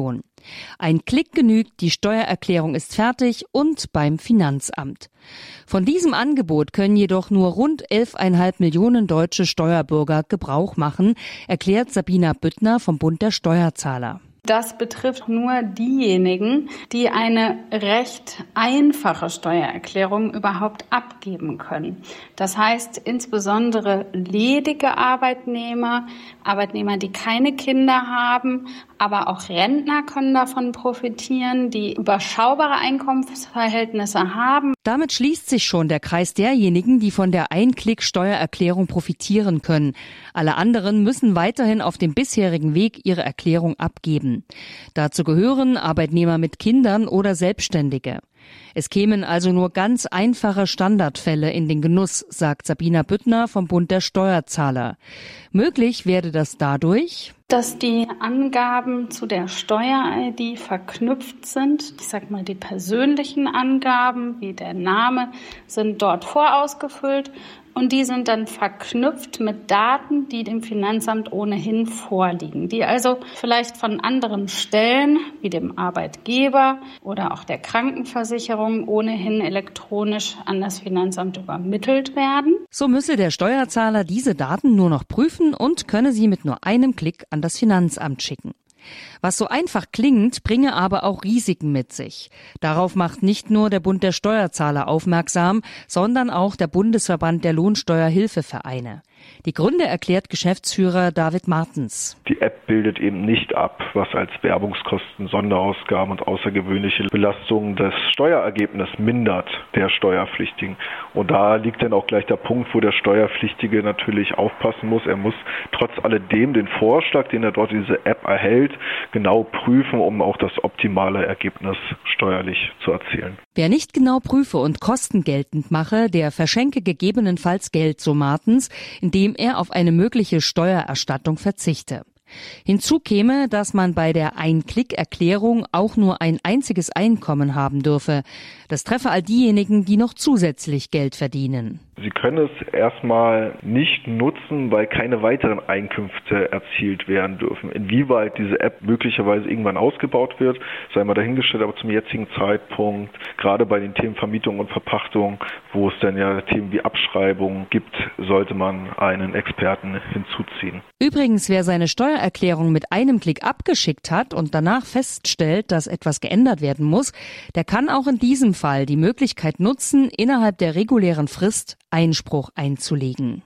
Ein Klick genügt, die Steuererklärung ist fertig und beim Finanzamt. Von diesem Angebot können jedoch nur rund elf Komma fünf Millionen deutsche Steuerbürger Gebrauch machen, erklärt Sabina Büttner vom Bund der Steuerzahler. Das betrifft nur diejenigen, die eine recht einfache Steuererklärung überhaupt abgeben können. Das heißt insbesondere ledige Arbeitnehmer, Arbeitnehmer, die keine Kinder haben, aber auch Rentner können davon profitieren, die überschaubare Einkommensverhältnisse haben. Damit schließt sich schon der Kreis derjenigen, die von der Ein-Klick-Steuererklärung profitieren können. Alle anderen müssen weiterhin auf dem bisherigen Weg ihre Erklärung abgeben. Dazu gehören Arbeitnehmer mit Kindern oder Selbstständige. Es kämen also nur ganz einfache Standardfälle in den Genuss, sagt Sabina Büttner vom Bund der Steuerzahler. Möglich werde das dadurch, dass die Angaben zu der Steuer-I D verknüpft sind. Ich sag mal, die persönlichen Angaben, wie der Name, sind dort vorausgefüllt. Und die sind dann verknüpft mit Daten, die dem Finanzamt ohnehin vorliegen, die also vielleicht von anderen Stellen, wie dem Arbeitgeber oder auch der Krankenversicherung, ohnehin elektronisch an das Finanzamt übermittelt werden. So müsse der Steuerzahler diese Daten nur noch prüfen und könne sie mit nur einem Klick an das Finanzamt schicken. Was so einfach klingt, bringe aber auch Risiken mit sich. Darauf macht nicht nur der Bund der Steuerzahler aufmerksam, sondern auch der Bundesverband der Lohnsteuerhilfevereine. Die Gründe erklärt Geschäftsführer David Martens. Die App bildet eben nicht ab, was als Werbungskosten, Sonderausgaben und außergewöhnliche Belastungen das Steuerergebnis mindert der Steuerpflichtigen. Und da liegt dann auch gleich der Punkt, wo der Steuerpflichtige natürlich aufpassen muss. Er muss trotz alledem den Vorschlag, den er dort diese App erhält, genau prüfen, um auch das optimale Ergebnis steuerlich zu erzielen. Wer nicht genau prüfe und Kosten geltend mache, der verschenke gegebenenfalls Geld, so Martens, indem er auf eine mögliche Steuererstattung verzichte. Hinzu käme, dass man bei der Ein-Klick-Erklärung auch nur ein einziges Einkommen haben dürfe. Das treffe all diejenigen, die noch zusätzlich Geld verdienen. Sie können es erstmal nicht nutzen, weil keine weiteren Einkünfte erzielt werden dürfen. Inwieweit diese App möglicherweise irgendwann ausgebaut wird, sei mal dahingestellt, aber zum jetzigen Zeitpunkt, gerade bei den Themen Vermietung und Verpachtung, wo es dann ja Themen wie Abschreibung gibt, sollte man einen Experten hinzuziehen. Übrigens, wer seine Steuererklärung mit einem Klick abgeschickt hat und danach feststellt, dass etwas geändert werden muss, der kann auch in diesem Fall die Möglichkeit nutzen, innerhalb der regulären Frist Einspruch einzulegen.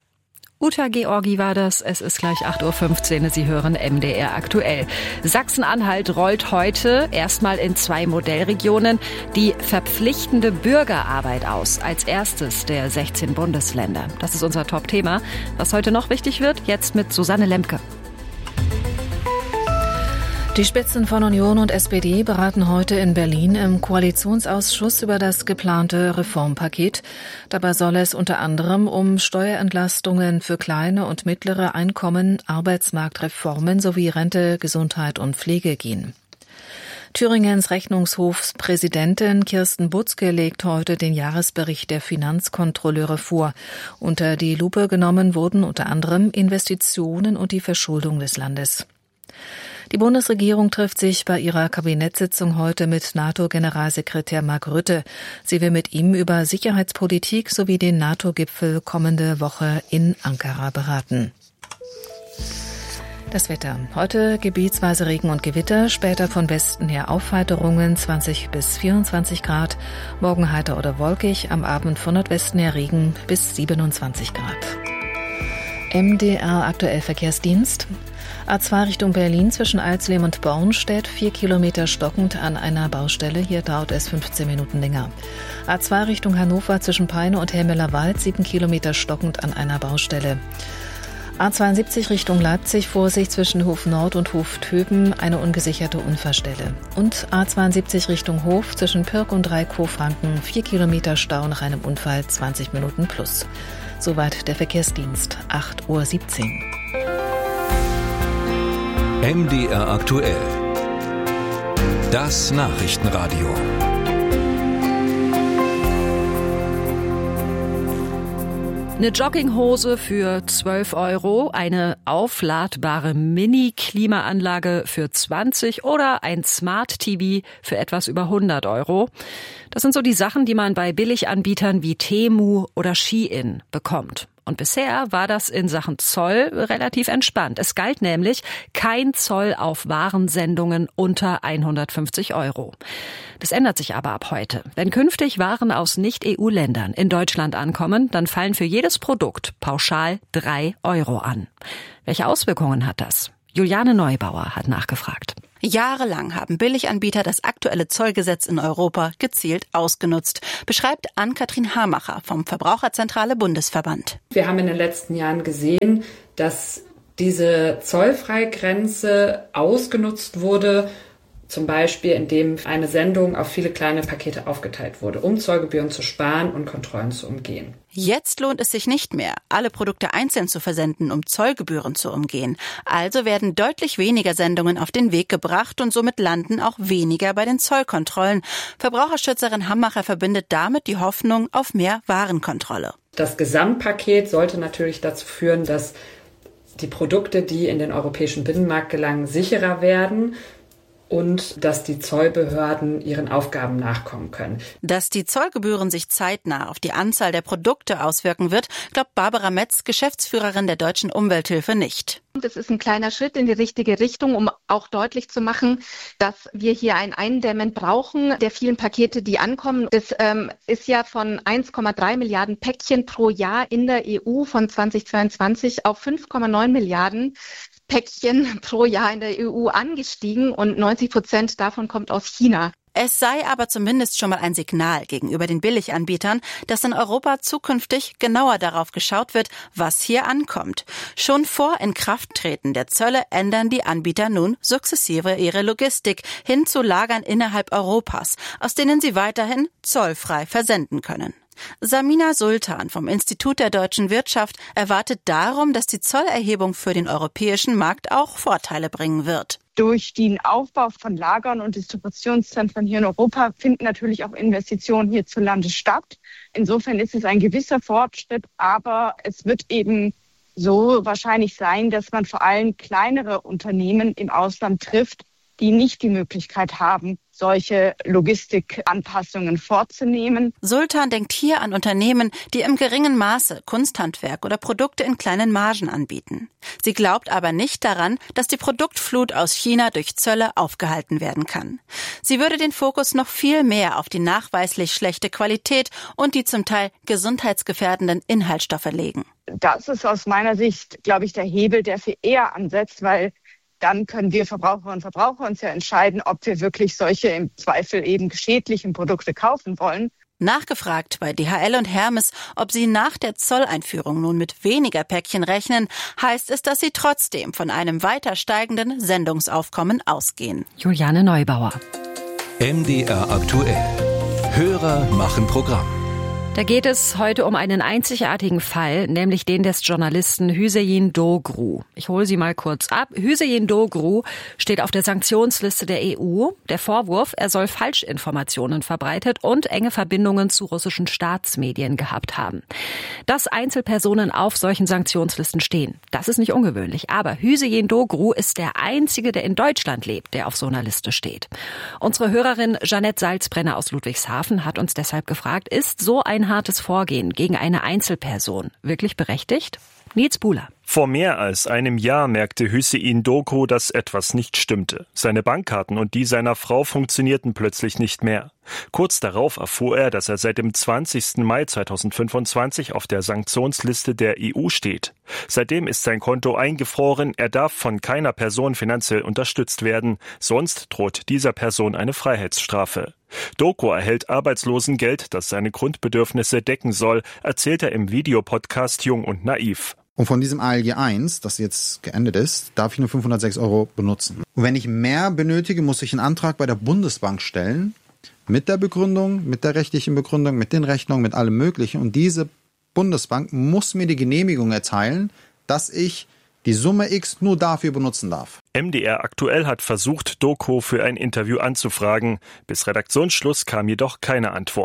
Uta Georgi war das. Es ist gleich acht Uhr fünfzehn. Sie hören M D R aktuell. Sachsen-Anhalt rollt heute erstmal in zwei Modellregionen die verpflichtende Bürgerarbeit aus. Als erstes der sechzehn Bundesländer. Das ist unser Top-Thema. Was heute noch wichtig wird, jetzt mit Susanne Lemke. Die Spitzen von Union und S P D beraten heute in Berlin im Koalitionsausschuss über das geplante Reformpaket. Dabei soll es unter anderem um Steuerentlastungen für kleine und mittlere Einkommen, Arbeitsmarktreformen sowie Rente, Gesundheit und Pflege gehen. Thüringens Rechnungshofspräsidentin Kirsten Butzke legt heute den Jahresbericht der Finanzkontrolleure vor. Unter die Lupe genommen wurden unter anderem Investitionen und die Verschuldung des Landes. Die Bundesregierung trifft sich bei ihrer Kabinettssitzung heute mit NATO-Generalsekretär Mark Rutte. Sie will mit ihm über Sicherheitspolitik sowie den NATO-Gipfel kommende Woche in Ankara beraten. Das Wetter. Heute gebietsweise Regen und Gewitter, später von Westen her Aufheiterungen, zwanzig bis vierundzwanzig Grad. Morgen heiter oder wolkig, am Abend von Nordwesten her Regen bis siebenundzwanzig Grad. M D R aktuell Verkehrsdienst. A zwei Richtung Berlin zwischen Alsleben und Bornstedt, vier Kilometer stockend an einer Baustelle. Hier dauert es fünfzehn Minuten länger. A zwei Richtung Hannover zwischen Peine und Helmeler-Wald, sieben Kilometer stockend an einer Baustelle. A zweiundsiebzig Richtung Leipzig, Vorsicht zwischen Hof Nord und Hof Töben, eine ungesicherte Unfallstelle. Und A zweiundsiebzig Richtung Hof zwischen Pirk und Reikhof-Franken, vier Kilometer Stau nach einem Unfall, zwanzig Minuten plus. Soweit der Verkehrsdienst, acht Uhr siebzehn. M D R aktuell. Das Eine Jogginghose für zwölf Euro, eine aufladbare Mini-Klimaanlage für zwanzig oder ein Smart-T V für etwas über hundert Euro. Das sind so die Sachen, die man bei Billiganbietern wie Temu oder Shein bekommt. Und bisher war das in Sachen Zoll relativ entspannt. Es galt nämlich kein Zoll auf Warensendungen unter hundertfünfzig Euro. Das ändert sich aber ab heute. Wenn künftig Waren aus Nicht-E U-Ländern in Deutschland ankommen, dann fallen für jedes Produkt pauschal drei Euro an. Welche Auswirkungen hat das? Juliane Neubauer hat nachgefragt. Jahrelang haben Billiganbieter das aktuelle Zollgesetz in Europa gezielt ausgenutzt, beschreibt Ann-Kathrin Hamacher vom Verbraucherzentrale Bundesverband. Wir haben in den letzten Jahren gesehen, dass diese Zollfreigrenze ausgenutzt wurde, zum Beispiel indem eine Sendung auf viele kleine Pakete aufgeteilt wurde, um Zollgebühren zu sparen und Kontrollen zu umgehen. Jetzt lohnt es sich nicht mehr, alle Produkte einzeln zu versenden, um Zollgebühren zu umgehen. Also werden deutlich weniger Sendungen auf den Weg gebracht und somit landen auch weniger bei den Zollkontrollen. Verbraucherschützerin Hammacher verbindet damit die Hoffnung auf mehr Warenkontrolle. Das Gesamtpaket sollte natürlich dazu führen, dass die Produkte, die in den europäischen Binnenmarkt gelangen, sicherer werden und dass die Zollbehörden ihren Aufgaben nachkommen können. Dass die Zollgebühren sich zeitnah auf die Anzahl der Produkte auswirken wird, glaubt Barbara Metz, Geschäftsführerin der Deutschen Umwelthilfe, nicht. Das ist ein kleiner Schritt in die richtige Richtung, um auch deutlich zu machen, dass wir hier ein Eindämmen brauchen der vielen Pakete, die ankommen. Das ähm, ist ja von eins Komma drei Milliarden Päckchen pro Jahr in der E U von zweitausendzweiundzwanzig auf fünf Komma neun Milliarden Päckchen pro Jahr in der E U angestiegen und neunzig Prozent davon kommt aus China. Es sei aber zumindest schon mal ein Signal gegenüber den Billiganbietern, dass in Europa zukünftig genauer darauf geschaut wird, was hier ankommt. Schon vor Inkrafttreten der Zölle ändern die Anbieter nun sukzessive ihre Logistik hin zu Lagern innerhalb Europas, aus denen sie weiterhin zollfrei versenden können. Samina Sultan vom Institut der deutschen Wirtschaft erwartet darum, dass die Zollerhebung für den europäischen Markt auch Vorteile bringen wird. Durch den Aufbau von Lagern und Distributionszentren hier in Europa finden natürlich auch Investitionen hierzulande statt. Insofern ist es ein gewisser Fortschritt, aber es wird eben so wahrscheinlich sein, dass man vor allem kleinere Unternehmen im Ausland trifft, die nicht die Möglichkeit haben, solche Logistikanpassungen vorzunehmen. Sultan denkt hier an Unternehmen, die im geringen Maße Kunsthandwerk oder Produkte in kleinen Margen anbieten. Sie glaubt aber nicht daran, dass die Produktflut aus China durch Zölle aufgehalten werden kann. Sie würde den Fokus noch viel mehr auf die nachweislich schlechte Qualität und die zum Teil gesundheitsgefährdenden Inhaltsstoffe legen. Das ist aus meiner Sicht, glaube ich, der Hebel, der für eher ansetzt, weil dann können wir Verbraucherinnen und Verbraucher uns ja entscheiden, ob wir wirklich solche im Zweifel eben schädlichen Produkte kaufen wollen. Nachgefragt bei D H L und Hermes, ob sie nach der Zolleinführung nun mit weniger Päckchen rechnen, heißt es, dass sie trotzdem von einem weiter steigenden Sendungsaufkommen ausgehen. Juliane Neubauer. M D R aktuell. Hörer machen Programm. Da geht es heute um einen einzigartigen Fall, nämlich den des Journalisten Hüseyin Doğru. Ich hole Sie mal kurz ab. Hüseyin Doğru steht auf der Sanktionsliste der E U. Der Vorwurf, er soll Falschinformationen verbreitet und enge Verbindungen zu russischen Staatsmedien gehabt haben. Dass Einzelpersonen auf solchen Sanktionslisten stehen, das ist nicht ungewöhnlich. Aber Hüseyin Doğru ist der einzige, der in Deutschland lebt, der auf so einer Liste steht. Unsere Hörerin Jeanette Salzbrenner aus Ludwigshafen hat uns deshalb gefragt, ist so ein hartes Vorgehen gegen eine Einzelperson wirklich berechtigt? Nils Buhler. Vor mehr als einem Jahr merkte Hüseyin Doğru, dass etwas nicht stimmte. Seine Bankkarten und die seiner Frau funktionierten plötzlich nicht mehr. Kurz darauf erfuhr er, dass er seit dem zwanzigsten Mai zweitausendfünfundzwanzig auf der Sanktionsliste der E U steht. Seitdem ist sein Konto eingefroren, er darf von keiner Person finanziell unterstützt werden, sonst droht dieser Person eine Freiheitsstrafe. Doğru erhält Arbeitslosengeld, das seine Grundbedürfnisse decken soll, erzählt er im Videopodcast Jung und Naiv. Und von diesem A L G eins, das jetzt geendet ist, darf ich nur fünfhundertsechs Euro benutzen. Und wenn ich mehr benötige, muss ich einen Antrag bei der Bundesbank stellen, mit der Begründung, mit der rechtlichen Begründung, mit den Rechnungen, mit allem Möglichen. Und diese Bundesbank muss mir die Genehmigung erteilen, dass ich die Summe X nur dafür benutzen darf. M D R aktuell hat versucht, Doğru für ein Interview anzufragen. Bis Redaktionsschluss kam jedoch keine Antwort.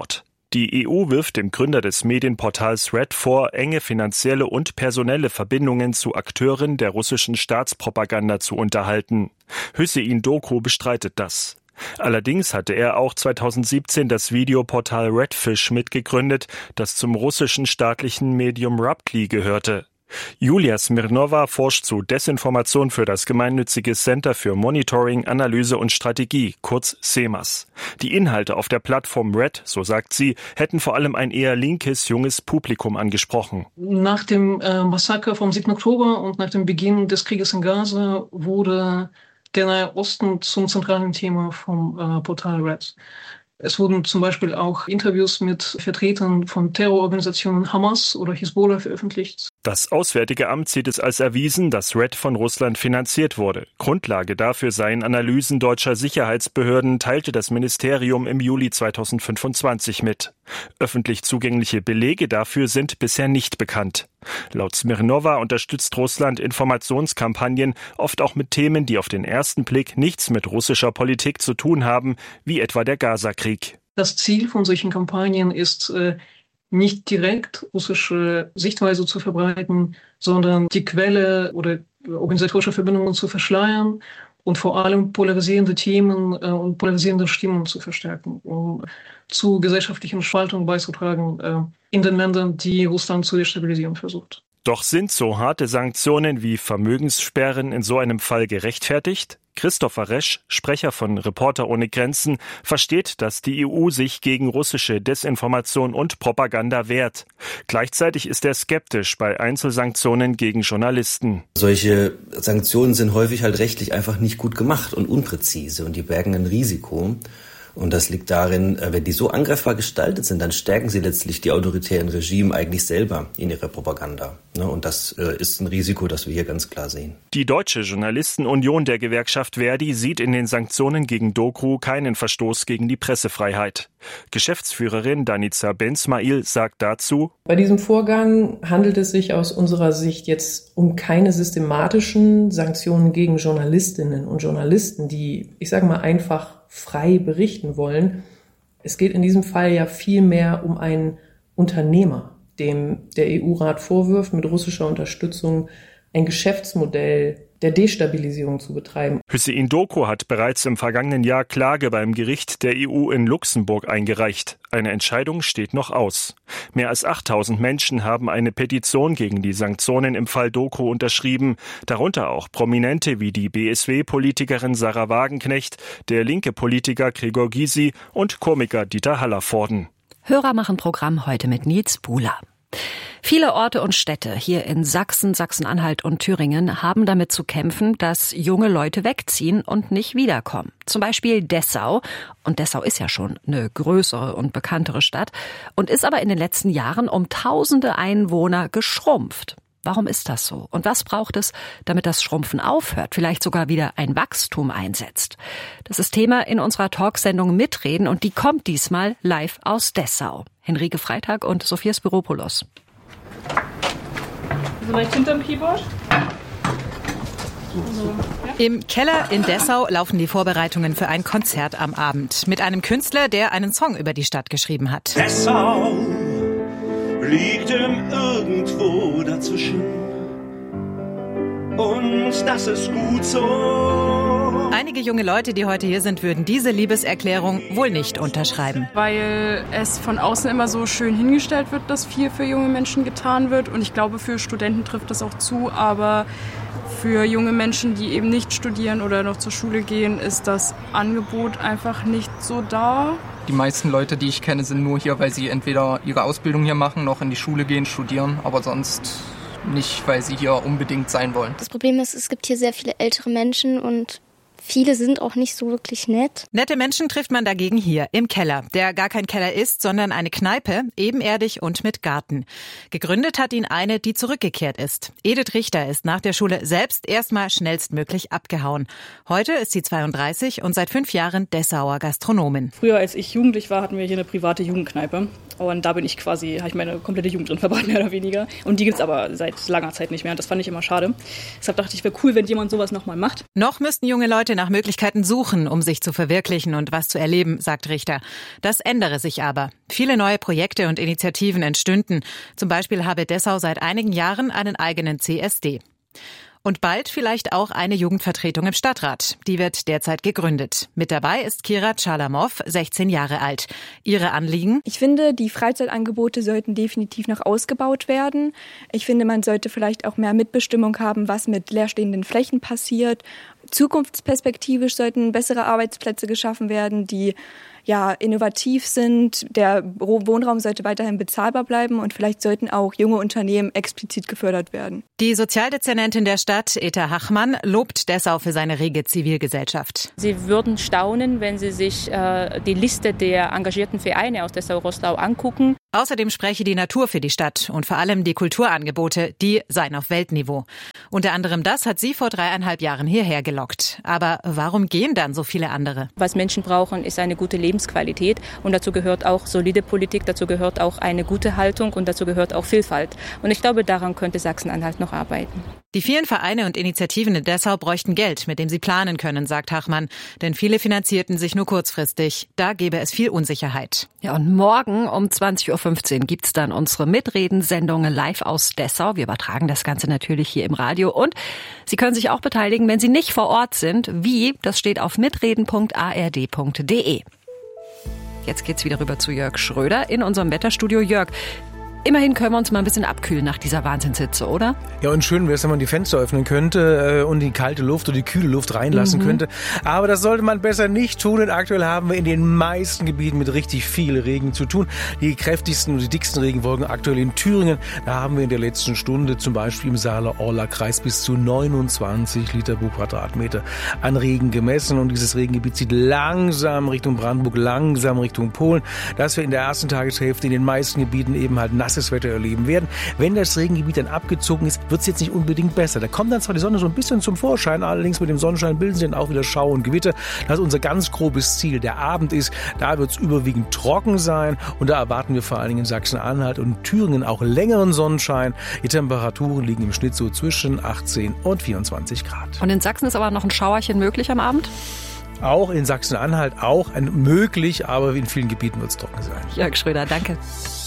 Die E U wirft dem Gründer des Medienportals Red vor, enge finanzielle und personelle Verbindungen zu Akteuren der russischen Staatspropaganda zu unterhalten. Hüseyin Doku bestreitet das. Allerdings hatte er auch zweitausendsiebzehn das Videoportal Redfish mitgegründet, das zum russischen staatlichen Medium Rubkli gehörte. Julia Smirnova forscht zu Desinformation für das gemeinnützige Center für Monitoring, Analyse und Strategie, kurz CEMAS. Die Inhalte auf der Plattform Red, so sagt sie, hätten vor allem ein eher linkes, junges Publikum angesprochen. Nach dem äh, Massaker vom siebten Oktober und nach dem Beginn des Krieges in Gaza wurde der Nahe Osten zum zentralen Thema vom äh, Portal Red. Es wurden zum Beispiel auch Interviews mit Vertretern von Terrororganisationen Hamas oder Hisbollah veröffentlicht. Das Auswärtige Amt sieht es als erwiesen, dass Red von Russland finanziert wurde. Grundlage dafür seien Analysen deutscher Sicherheitsbehörden, teilte das Ministerium im Juli zweitausendfünfundzwanzig mit. Öffentlich zugängliche Belege dafür sind bisher nicht bekannt. Laut Smirnova unterstützt Russland Informationskampagnen, oft auch mit Themen, die auf den ersten Blick nichts mit russischer Politik zu tun haben, wie etwa der Gaza-Krieg. Das Ziel von solchen Kampagnen ist, äh, nicht direkt russische Sichtweise zu verbreiten, sondern die Quelle oder organisatorische Verbindungen zu verschleiern und vor allem polarisierende Themen äh, und polarisierende Stimmen zu verstärken, um zu gesellschaftlichen Spaltungen beizutragen äh, in den Ländern, die Russland zu destabilisieren versucht. Doch sind so harte Sanktionen wie Vermögenssperren in so einem Fall gerechtfertigt? Christopher Resch, Sprecher von Reporter ohne Grenzen, versteht, dass die E U sich gegen russische Desinformation und Propaganda wehrt. Gleichzeitig ist er skeptisch bei Einzelsanktionen gegen Journalisten. Solche Sanktionen sind häufig halt rechtlich einfach nicht gut gemacht und unpräzise und die bergen ein Risiko. Und das liegt darin, wenn die so angreifbar gestaltet sind, dann stärken sie letztlich die autoritären Regime eigentlich selber in ihrer Propaganda. Und das ist ein Risiko, das wir hier ganz klar sehen. Die Deutsche Journalistenunion der Gewerkschaft Verdi sieht in den Sanktionen gegen Doku keinen Verstoß gegen die Pressefreiheit. Geschäftsführerin Danica Bensmail sagt dazu: Bei diesem Vorgang handelt es sich aus unserer Sicht jetzt um keine systematischen Sanktionen gegen Journalistinnen und Journalisten, die, ich sage mal, einfach frei berichten wollen. Es geht in diesem Fall ja vielmehr um einen Unternehmer, dem der E U-Rat vorwirft, mit russischer Unterstützung ein Geschäftsmodell der Destabilisierung zu betreiben. Hüseyin Doku hat bereits im vergangenen Jahr Klage beim Gericht der E U in Luxemburg eingereicht. Eine Entscheidung steht noch aus. Mehr als achttausend Menschen haben eine Petition gegen die Sanktionen im Fall Doku unterschrieben, darunter auch Prominente wie die B S W-Politikerin Sarah Wagenknecht, der linke Politiker Gregor Gysi und Komiker Dieter Hallervorden. Hörer machen Programm heute mit Nils Buhler. Viele Orte und Städte hier in Sachsen, Sachsen-Anhalt und Thüringen haben damit zu kämpfen, dass junge Leute wegziehen und nicht wiederkommen. Zum Beispiel Dessau. Und Dessau ist ja schon eine größere und bekanntere Stadt und ist aber in den letzten Jahren um tausende Einwohner geschrumpft. Warum ist das so? Und was braucht es, damit das Schrumpfen aufhört, vielleicht sogar wieder ein Wachstum einsetzt? Das ist Thema in unserer Talksendung Mitreden und die kommt diesmal live aus Dessau. Henrike Freitag und Sophia Spiropoulos. Vielleicht hinterm Keyboard? Im Keller in Dessau laufen die Vorbereitungen für ein Konzert am Abend mit einem Künstler, der einen Song über die Stadt geschrieben hat. Dessau liegt im Irgendwo dazwischen und das ist gut so. Einige junge Leute, die heute hier sind, würden diese Liebeserklärung wohl nicht unterschreiben. Weil es von außen immer so schön hingestellt wird, dass viel für junge Menschen getan wird. Und ich glaube, für Studenten trifft das auch zu. Aber für junge Menschen, die eben nicht studieren oder noch zur Schule gehen, ist das Angebot einfach nicht so da. Die meisten Leute, die ich kenne, sind nur hier, weil sie entweder ihre Ausbildung hier machen, noch in die Schule gehen, studieren, aber sonst nicht, weil sie hier unbedingt sein wollen. Das Problem ist, es gibt hier sehr viele ältere Menschen und viele sind auch nicht so wirklich nett. Nette Menschen trifft man dagegen hier im Keller, der gar kein Keller ist, sondern eine Kneipe, ebenerdig und mit Garten. Gegründet hat ihn eine, die zurückgekehrt ist. Edith Richter ist nach der Schule selbst erstmal schnellstmöglich abgehauen. Heute ist sie zweiunddreißig und seit fünf Jahren Dessauer Gastronomin. Früher, als ich jugendlich war, hatten wir hier eine private Jugendkneipe. Und da bin ich quasi, habe ich meine komplette Jugend drin verbracht, mehr oder weniger. Und die gibt's aber seit langer Zeit nicht mehr. Und das fand ich immer schade. Deshalb dachte ich, wäre cool, wenn jemand sowas nochmal macht. Noch müssten junge Leute nach Möglichkeiten suchen, um sich zu verwirklichen und was zu erleben, sagt Richter. Das ändere sich aber. Viele neue Projekte und Initiativen entstünden. Zum Beispiel habe Dessau seit einigen Jahren einen eigenen C S D. Und bald vielleicht auch eine Jugendvertretung im Stadtrat. Die wird derzeit gegründet. Mit dabei ist Kira Chalamow, sechzehn Jahre alt. Ihre Anliegen? Ich finde, die Freizeitangebote sollten definitiv noch ausgebaut werden. Ich finde, man sollte vielleicht auch mehr Mitbestimmung haben, was mit leerstehenden Flächen passiert. Zukunftsperspektivisch sollten bessere Arbeitsplätze geschaffen werden, die ja innovativ sind. Der Wohnraum sollte weiterhin bezahlbar bleiben und vielleicht sollten auch junge Unternehmen explizit gefördert werden. Die Sozialdezernentin der Stadt, Eta Hachmann, lobt Dessau für seine rege Zivilgesellschaft. Sie würden staunen, wenn Sie sich äh, die Liste der engagierten Vereine aus Dessau-Roßlau angucken. Außerdem spreche die Natur für die Stadt und vor allem die Kulturangebote, die seien auf Weltniveau. Unter anderem das hat sie vor dreieinhalb Jahren hierher gelockt. Aber warum gehen dann so viele andere? Was Menschen brauchen, ist eine gute Lebensqualität und dazu gehört auch solide Politik, dazu gehört auch eine gute Haltung und dazu gehört auch Vielfalt. Und ich glaube, daran könnte Sachsen-Anhalt noch arbeiten. Die vielen Vereine und Initiativen in Dessau bräuchten Geld, mit dem sie planen können, sagt Hachmann. Denn viele finanzierten sich nur kurzfristig. Da gäbe es viel Unsicherheit. Ja, und morgen um zwanzig Uhr fünfzehn gibt's dann unsere Mitredensendung live aus Dessau. Wir übertragen das Ganze natürlich hier im Radio. Und Sie können sich auch beteiligen, wenn Sie nicht vor Ort sind. Wie? Das steht auf mitreden punkt a r d punkt d e. Jetzt geht's wieder rüber zu Jörg Schröder in unserem Wetterstudio. Jörg, immerhin können wir uns mal ein bisschen abkühlen nach dieser Wahnsinnshitze, oder? Ja, und schön wäre es, wenn man die Fenster öffnen könnte äh, und die kalte Luft oder die kühle Luft reinlassen mhm. könnte. Aber das sollte man besser nicht tun, denn aktuell haben wir in den meisten Gebieten mit richtig viel Regen zu tun. Die kräftigsten und die dicksten Regenwolken aktuell in Thüringen. Da haben wir in der letzten Stunde zum Beispiel im Saale-Orla-Kreis bis zu neunundzwanzig Liter pro Quadratmeter an Regen gemessen. Und dieses Regengebiet zieht langsam Richtung Brandenburg, langsam Richtung Polen. Dass wir in der ersten Tageshälfte in den meisten Gebieten eben halt nass das Wetter erleben werden. Wenn das Regengebiet dann abgezogen ist, wird es jetzt nicht unbedingt besser. Da kommt dann zwar die Sonne so ein bisschen zum Vorschein, allerdings mit dem Sonnenschein bilden sich dann auch wieder Schauer und Gewitter. Das ist unser ganz grobes Ziel. Der Abend ist, da wird es überwiegend trocken sein und da erwarten wir vor allen Dingen in Sachsen-Anhalt und Thüringen auch längeren Sonnenschein. Die Temperaturen liegen im Schnitt so zwischen achtzehn und vierundzwanzig Grad. Und in Sachsen ist aber noch ein Schauerchen möglich am Abend? Auch in Sachsen-Anhalt auch ein möglich, aber in vielen Gebieten wird es trocken sein. Jörg Schröder, danke.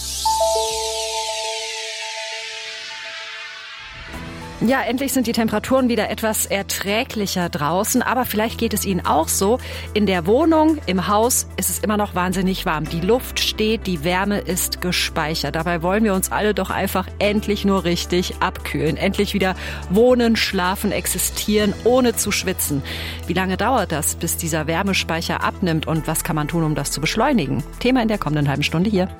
Ja, endlich sind die Temperaturen wieder etwas erträglicher draußen, aber vielleicht geht es Ihnen auch so. In der Wohnung, im Haus ist es immer noch wahnsinnig warm. Die Luft steht, die Wärme ist gespeichert. Dabei wollen wir uns alle doch einfach endlich nur richtig abkühlen. Endlich wieder wohnen, schlafen, existieren, ohne zu schwitzen. Wie lange dauert das, bis dieser Wärmespeicher abnimmt und was kann man tun, um das zu beschleunigen? Thema in der kommenden halben Stunde hier.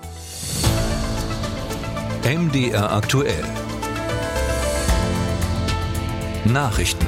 M D R aktuell. Nachrichten.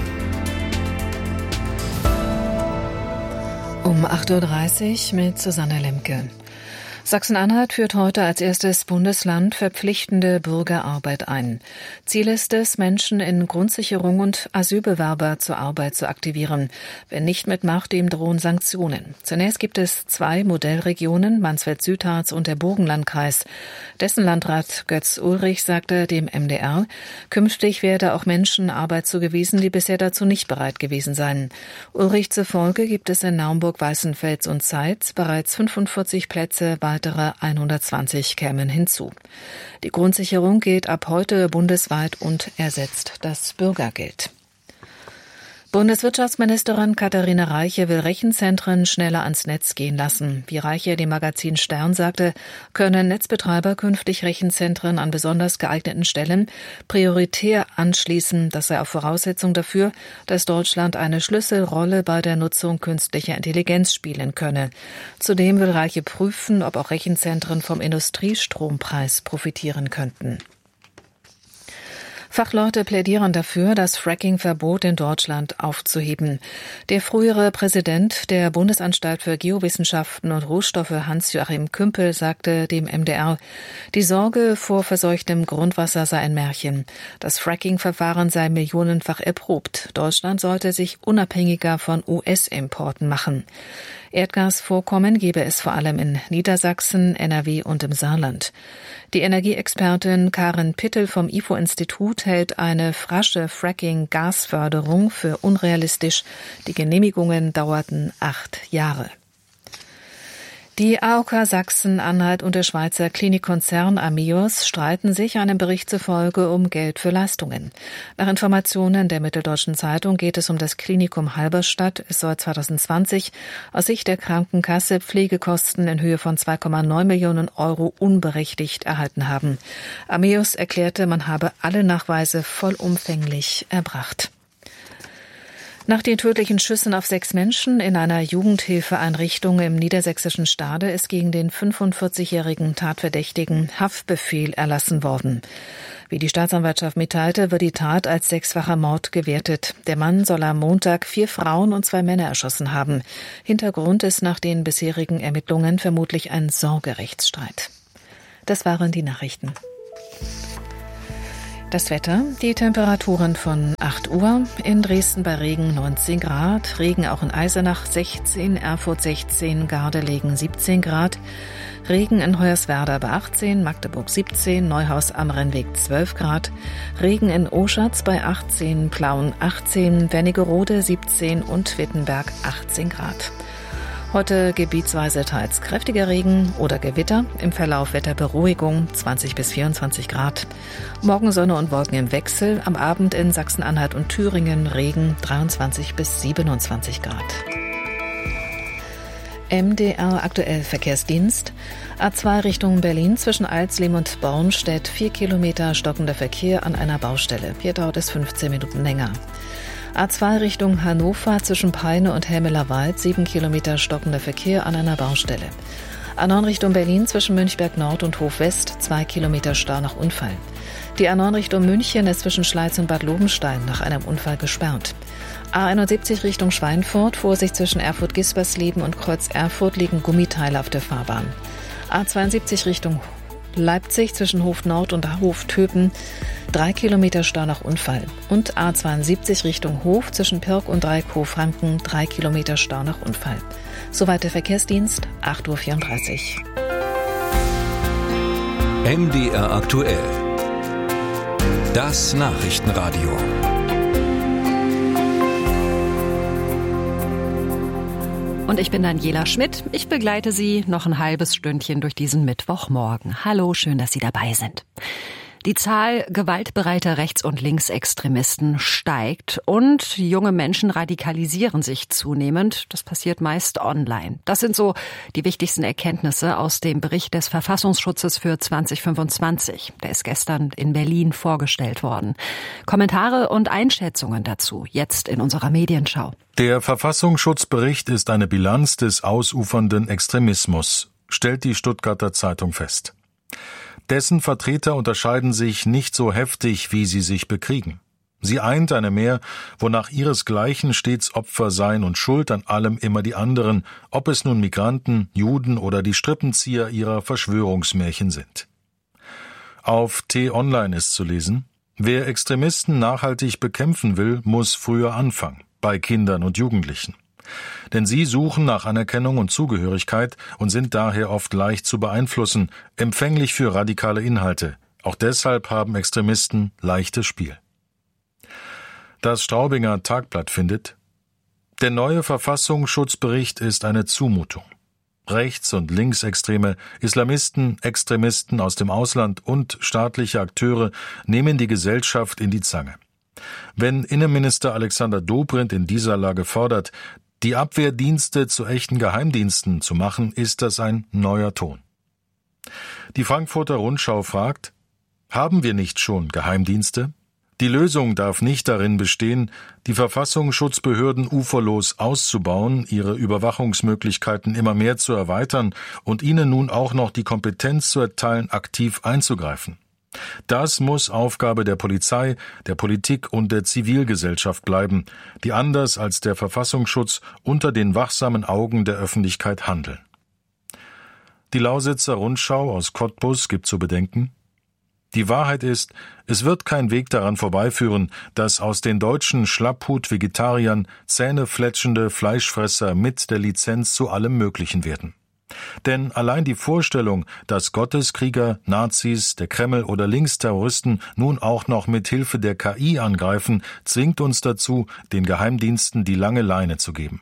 Um acht Uhr dreißig mit Susanne Lemke. Sachsen-Anhalt führt heute als erstes Bundesland verpflichtende Bürgerarbeit ein. Ziel ist es, Menschen in Grundsicherung und Asylbewerber zur Arbeit zu aktivieren. Wer nicht mitmacht, dem drohen Sanktionen. Zunächst gibt es zwei Modellregionen, Mansfeld-Südharz und der Burgenlandkreis. Dessen Landrat Götz Ulrich sagte dem M D R, künftig werde auch Menschen Arbeit zugewiesen, die bisher dazu nicht bereit gewesen seien. Ulrich zufolge gibt es in Naumburg, Weißenfels und Zeitz bereits fünfundvierzig Plätze, weitere hundertzwanzig kämen hinzu. Die Grundsicherung gilt ab heute bundesweit und ersetzt das Bürgergeld. Bundeswirtschaftsministerin Katharina Reiche will Rechenzentren schneller ans Netz gehen lassen. Wie Reiche dem Magazin Stern sagte, können Netzbetreiber künftig Rechenzentren an besonders geeigneten Stellen prioritär anschließen. Das sei auch Voraussetzung dafür, dass Deutschland eine Schlüsselrolle bei der Nutzung künstlicher Intelligenz spielen könne. Zudem will Reiche prüfen, ob auch Rechenzentren vom Industriestrompreis profitieren könnten. Fachleute plädieren dafür, das Fracking-Verbot in Deutschland aufzuheben. Der frühere Präsident der Bundesanstalt für Geowissenschaften und Rohstoffe Hans-Joachim Kümpel sagte dem M D R, die Sorge vor verseuchtem Grundwasser sei ein Märchen. Das Fracking-Verfahren sei millionenfach erprobt. Deutschland sollte sich unabhängiger von U S-Importen machen. Erdgasvorkommen gebe es vor allem in Niedersachsen, N R W und im Saarland. Die Energieexpertin Karin Pittel vom I F O-Institut hält eine rasche Fracking-Gasförderung für unrealistisch. Die Genehmigungen dauerten acht Jahre. Die A O K Sachsen-Anhalt und der Schweizer Klinikkonzern Amios streiten sich einem Bericht zufolge um Geld für Leistungen. Nach Informationen der Mitteldeutschen Zeitung geht es um das Klinikum Halberstadt. Es soll zwanzig zwanzig aus Sicht der Krankenkasse Pflegekosten in Höhe von zwei Komma neun Millionen Euro unberechtigt erhalten haben. Amios erklärte, man habe alle Nachweise vollumfänglich erbracht. Nach den tödlichen Schüssen auf sechs Menschen in einer Jugendhilfeeinrichtung im niedersächsischen Stade ist gegen den fünfundvierzigjährigen Tatverdächtigen Haftbefehl erlassen worden. Wie die Staatsanwaltschaft mitteilte, wird die Tat als sechsfacher Mord gewertet. Der Mann soll am Montag vier Frauen und zwei Männer erschossen haben. Hintergrund ist nach den bisherigen Ermittlungen vermutlich ein Sorgerechtsstreit. Das waren die Nachrichten. Das Wetter, die Temperaturen von acht Uhr, in Dresden bei Regen neunzehn Grad, Regen auch in Eisenach sechzehn, Erfurt sechzehn, Gardelegen siebzehn Grad, Regen in Hoyerswerda bei achtzehn, Magdeburg siebzehn, Neuhaus am Rennweg zwölf Grad, Regen in Oschatz bei achtzehn, Plauen achtzehn, Wernigerode siebzehn und Wittenberg achtzehn Grad. Heute gebietsweise teils kräftiger Regen oder Gewitter, im Verlauf Wetterberuhigung zwanzig bis vierundzwanzig Grad. Morgen Sonne und Wolken im Wechsel, am Abend in Sachsen-Anhalt und Thüringen Regen dreiundzwanzig bis siebenundzwanzig Grad. M D R aktuell Verkehrsdienst. A zwei Richtung Berlin zwischen Alsleben und Bornstedt, vier Kilometer stockender Verkehr an einer Baustelle. Hier dauert es fünfzehn Minuten länger. A zwei Richtung Hannover zwischen Peine und Helmelerwald, sieben Kilometer stockender Verkehr an einer Baustelle. A neun Richtung Berlin zwischen Münchberg Nord und Hof West, zwei Kilometer Stau nach Unfall. Die A neun Richtung München ist zwischen Schleiz und Bad Lobenstein nach einem Unfall gesperrt. A einundsiebzig Richtung Schweinfurt, Vorsicht zwischen Erfurt-Gispersleben und Kreuz Erfurt liegen Gummiteile auf der Fahrbahn. A zweiundsiebzig Richtung Leipzig zwischen Hof Nord und Hof Töpen, drei Kilometer Stau nach Unfall. Und A zweiundsiebzig Richtung Hof zwischen Pirk und Dreieckhof Franken, drei Kilometer Stau nach Unfall. Soweit der Verkehrsdienst, acht Uhr vierunddreißig. M D R aktuell. Das Nachrichtenradio. Und ich bin Daniela Schmidt. Ich begleite Sie noch ein halbes Stündchen durch diesen Mittwochmorgen. Hallo, schön, dass Sie dabei sind. Die Zahl gewaltbereiter Rechts- und Linksextremisten steigt und junge Menschen radikalisieren sich zunehmend. Das passiert meist online. Das sind so die wichtigsten Erkenntnisse aus dem Bericht des Verfassungsschutzes für zwanzig fünfundzwanzig. Der ist gestern in Berlin vorgestellt worden. Kommentare und Einschätzungen dazu jetzt in unserer Medienschau. Der Verfassungsschutzbericht ist eine Bilanz des ausufernden Extremismus, stellt die Stuttgarter Zeitung fest. Dessen Vertreter unterscheiden sich nicht so heftig, wie sie sich bekriegen. Sie eint eine Mehr, wonach ihresgleichen stets Opfer seien und schuld an allem immer die anderen, ob es nun Migranten, Juden oder die Strippenzieher ihrer Verschwörungsmärchen sind. Auf T-Online ist zu lesen: Wer Extremisten nachhaltig bekämpfen will, muss früher anfangen, bei Kindern und Jugendlichen. Denn sie suchen nach Anerkennung und Zugehörigkeit und sind daher oft leicht zu beeinflussen, empfänglich für radikale Inhalte. Auch deshalb haben Extremisten leichtes Spiel. Das Straubinger Tagblatt findet: Der neue Verfassungsschutzbericht ist eine Zumutung. Rechts- und Linksextreme, Islamisten, Extremisten aus dem Ausland und staatliche Akteure nehmen die Gesellschaft in die Zange. Wenn Innenminister Alexander Dobrindt in dieser Lage fordert, die Abwehrdienste zu echten Geheimdiensten zu machen, ist das ein neuer Ton. Die Frankfurter Rundschau fragt: Haben wir nicht schon Geheimdienste? Die Lösung darf nicht darin bestehen, die Verfassungsschutzbehörden uferlos auszubauen, ihre Überwachungsmöglichkeiten immer mehr zu erweitern und ihnen nun auch noch die Kompetenz zu erteilen, aktiv einzugreifen. Das muss Aufgabe der Polizei, der Politik und der Zivilgesellschaft bleiben, die anders als der Verfassungsschutz unter den wachsamen Augen der Öffentlichkeit handeln. Die Lausitzer Rundschau aus Cottbus gibt zu bedenken: Die Wahrheit ist, es wird kein Weg daran vorbeiführen, dass aus den deutschen Schlapphut-Vegetariern zähnefletschende Fleischfresser mit der Lizenz zu allem Möglichen werden. Denn allein die Vorstellung, dass Gotteskrieger, Nazis, der Kreml oder Linksterroristen nun auch noch mit Hilfe der K I angreifen, zwingt uns dazu, den Geheimdiensten die lange Leine zu geben.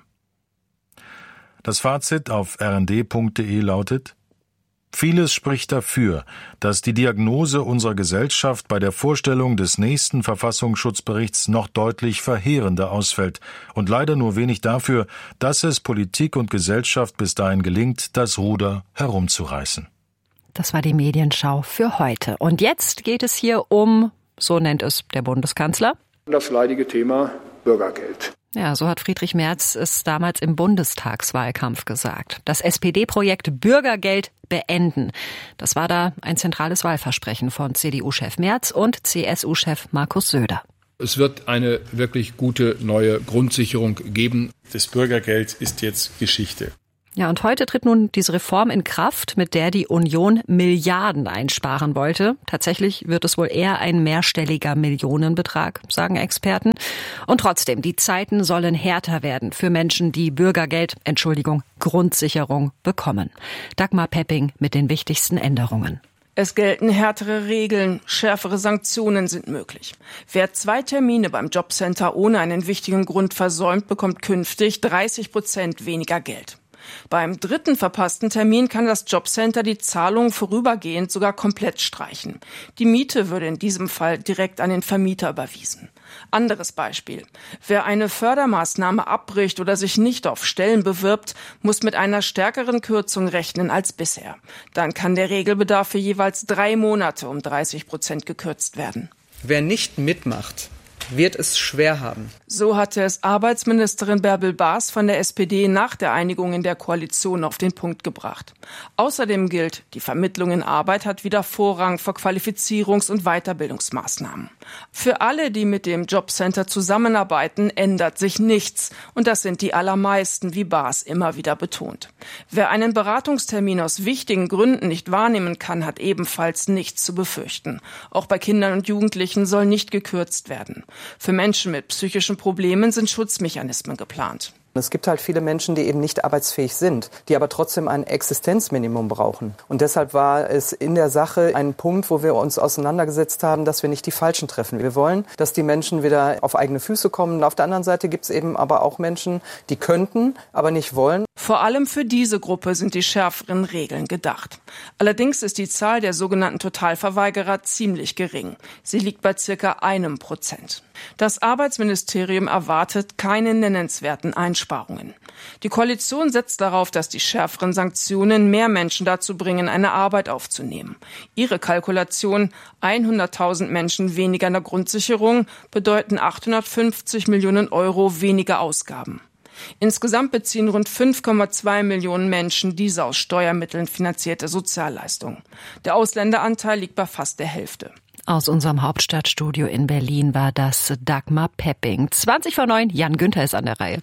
Das Fazit auf r n d punkt d e lautet: Vieles spricht dafür, dass die Diagnose unserer Gesellschaft bei der Vorstellung des nächsten Verfassungsschutzberichts noch deutlich verheerender ausfällt und leider nur wenig dafür, dass es Politik und Gesellschaft bis dahin gelingt, das Ruder herumzureißen. Das war die Medienschau für heute. Und jetzt geht es hier um, so nennt es der Bundeskanzler, das leidige Thema Bürgergeld. Ja, so hat Friedrich Merz es damals im Bundestagswahlkampf gesagt. Das S P D-Projekt Bürgergeld beenden. Das war da ein zentrales Wahlversprechen von C D U-Chef Merz und C S U-Chef Markus Söder. Es wird eine wirklich gute neue Grundsicherung geben. Das Bürgergeld ist jetzt Geschichte. Ja, und heute tritt nun diese Reform in Kraft, mit der die Union Milliarden einsparen wollte. Tatsächlich wird es wohl eher ein mehrstelliger Millionenbetrag, sagen Experten. Und trotzdem, die Zeiten sollen härter werden für Menschen, die Bürgergeld, Entschuldigung, Grundsicherung bekommen. Dagmar Pepping mit den wichtigsten Änderungen. Es gelten härtere Regeln, schärfere Sanktionen sind möglich. Wer zwei Termine beim Jobcenter ohne einen wichtigen Grund versäumt, bekommt künftig dreißig Prozent weniger Geld. Beim dritten verpassten Termin kann das Jobcenter die Zahlung vorübergehend sogar komplett streichen. Die Miete würde in diesem Fall direkt an den Vermieter überwiesen. Anderes Beispiel. Wer eine Fördermaßnahme abbricht oder sich nicht auf Stellen bewirbt, muss mit einer stärkeren Kürzung rechnen als bisher. Dann kann der Regelbedarf für jeweils drei Monate um dreißig Prozent gekürzt werden. Wer nicht mitmacht, wird es schwer haben. So hatte es Arbeitsministerin Bärbel Baas von der S P D nach der Einigung in der Koalition auf den Punkt gebracht. Außerdem gilt, die Vermittlung in Arbeit hat wieder Vorrang vor Qualifizierungs- und Weiterbildungsmaßnahmen. Für alle, die mit dem Jobcenter zusammenarbeiten, ändert sich nichts. Und das sind die allermeisten, wie Baas immer wieder betont. Wer einen Beratungstermin aus wichtigen Gründen nicht wahrnehmen kann, hat ebenfalls nichts zu befürchten. Auch bei Kindern und Jugendlichen soll nicht gekürzt werden. Für Menschen mit psychischen Problemen sind Schutzmechanismen geplant. Es gibt halt viele Menschen, die eben nicht arbeitsfähig sind, die aber trotzdem ein Existenzminimum brauchen. Und deshalb war es in der Sache ein Punkt, wo wir uns auseinandergesetzt haben, dass wir nicht die Falschen treffen. Wir wollen, dass die Menschen wieder auf eigene Füße kommen. Und auf der anderen Seite gibt es eben aber auch Menschen, die könnten, aber nicht wollen. Vor allem für diese Gruppe sind die schärferen Regeln gedacht. Allerdings ist die Zahl der sogenannten Totalverweigerer ziemlich gering. Sie liegt bei circa einem Prozent. Das Arbeitsministerium erwartet keine nennenswerten Einsparungen. Die Koalition setzt darauf, dass die schärferen Sanktionen mehr Menschen dazu bringen, eine Arbeit aufzunehmen. Ihre Kalkulation, hunderttausend Menschen weniger in der Grundsicherung, bedeuten achthundertfünfzig Millionen Euro weniger Ausgaben. Insgesamt beziehen rund fünf Komma zwei Millionen Menschen diese aus Steuermitteln finanzierte Sozialleistung. Der Ausländeranteil liegt bei fast der Hälfte. Aus unserem Hauptstadtstudio in Berlin war das Dagmar Pepping. zwanzig vor neun, Jan Günther ist an der Reihe.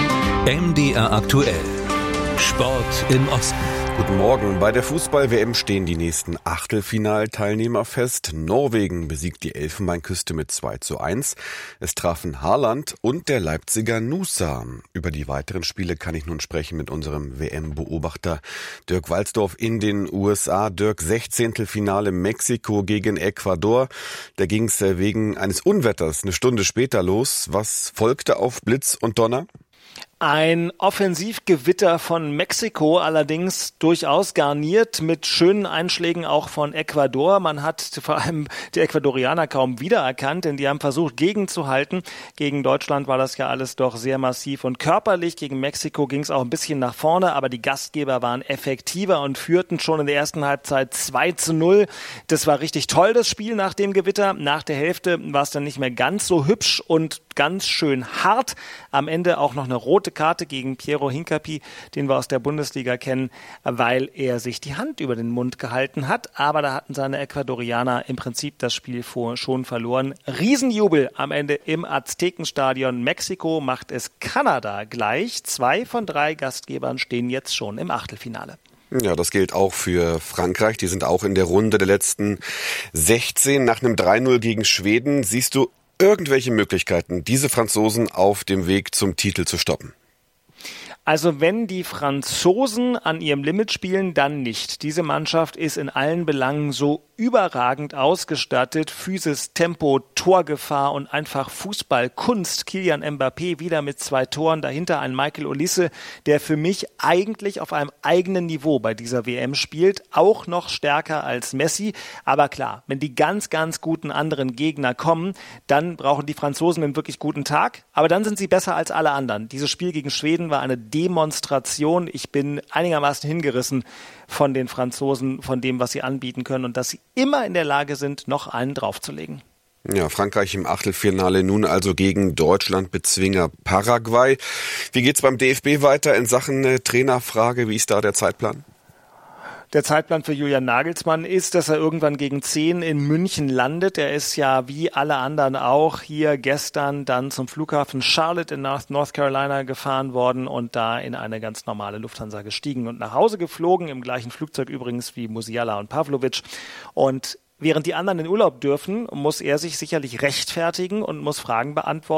M D R aktuell. Sport im Osten. Guten Morgen. Bei der Fußball-W M stehen die nächsten Achtelfinalteilnehmer fest. Norwegen besiegt die Elfenbeinküste mit zwei zu eins. Es trafen Haaland und der Leipziger Nusa. Über die weiteren Spiele kann ich nun sprechen mit unserem W M-Beobachter Dirk Walzdorf in den U S A. Dirk, Sechzehntelfinale Mexiko gegen Ecuador. Da ging es wegen eines Unwetters eine Stunde später los. Was folgte auf Blitz und Donner? Ein Offensivgewitter von Mexiko, allerdings durchaus garniert mit schönen Einschlägen auch von Ecuador. Man hat vor allem die Ecuadorianer kaum wiedererkannt, denn die haben versucht, gegenzuhalten. Gegen Deutschland war das ja alles doch sehr massiv und körperlich. Gegen Mexiko ging es auch ein bisschen nach vorne, aber die Gastgeber waren effektiver und führten schon in der ersten Halbzeit zwei zu null. Das war richtig toll, das Spiel nach dem Gewitter. Nach der Hälfte war es dann nicht mehr ganz so hübsch und ganz schön hart. Am Ende auch noch eine rote Karte gegen Piero Hincapié, den wir aus der Bundesliga kennen, weil er sich die Hand über den Mund gehalten hat. Aber da hatten seine Ecuadorianer im Prinzip das Spiel vor schon verloren. Riesenjubel am Ende im Aztekenstadion. Mexiko macht es Kanada gleich. Zwei von drei Gastgebern stehen jetzt schon im Achtelfinale. Ja, das gilt auch für Frankreich. Die sind auch in der Runde der letzten sechzehn. Nach einem drei null gegen Schweden, siehst du irgendwelche Möglichkeiten, diese Franzosen auf dem Weg zum Titel zu stoppen? Also wenn die Franzosen an ihrem Limit spielen, dann nicht. Diese Mannschaft ist in allen Belangen so überragend ausgestattet. Physis, Tempo, Torgefahr und einfach Fußballkunst. Kylian Mbappé wieder mit zwei Toren. Dahinter ein Michael Olise, der für mich eigentlich auf einem eigenen Niveau bei dieser W M spielt. Auch noch stärker als Messi. Aber klar, wenn die ganz, ganz guten anderen Gegner kommen, dann brauchen die Franzosen einen wirklich guten Tag. Aber dann sind sie besser als alle anderen. Dieses Spiel gegen Schweden war eine Demonstration. Ich bin einigermaßen hingerissen von den Franzosen, von dem, was sie anbieten können und dass sie immer in der Lage sind, noch einen draufzulegen. Ja, Frankreich im Achtelfinale nun also gegen Deutschland-Bezwinger Paraguay. Wie geht's beim D F B weiter in Sachen äh, Trainerfrage? Wie ist da der Zeitplan? Der Zeitplan für Julian Nagelsmann ist, dass er irgendwann gegen zehn in München landet. Er ist ja wie alle anderen auch hier gestern dann zum Flughafen Charlotte in North Carolina gefahren worden und da in eine ganz normale Lufthansa gestiegen und nach Hause geflogen, im gleichen Flugzeug übrigens wie Musiala und Pavlovic. Und während die anderen in Urlaub dürfen, muss er sich sicherlich rechtfertigen und muss Fragen beantworten.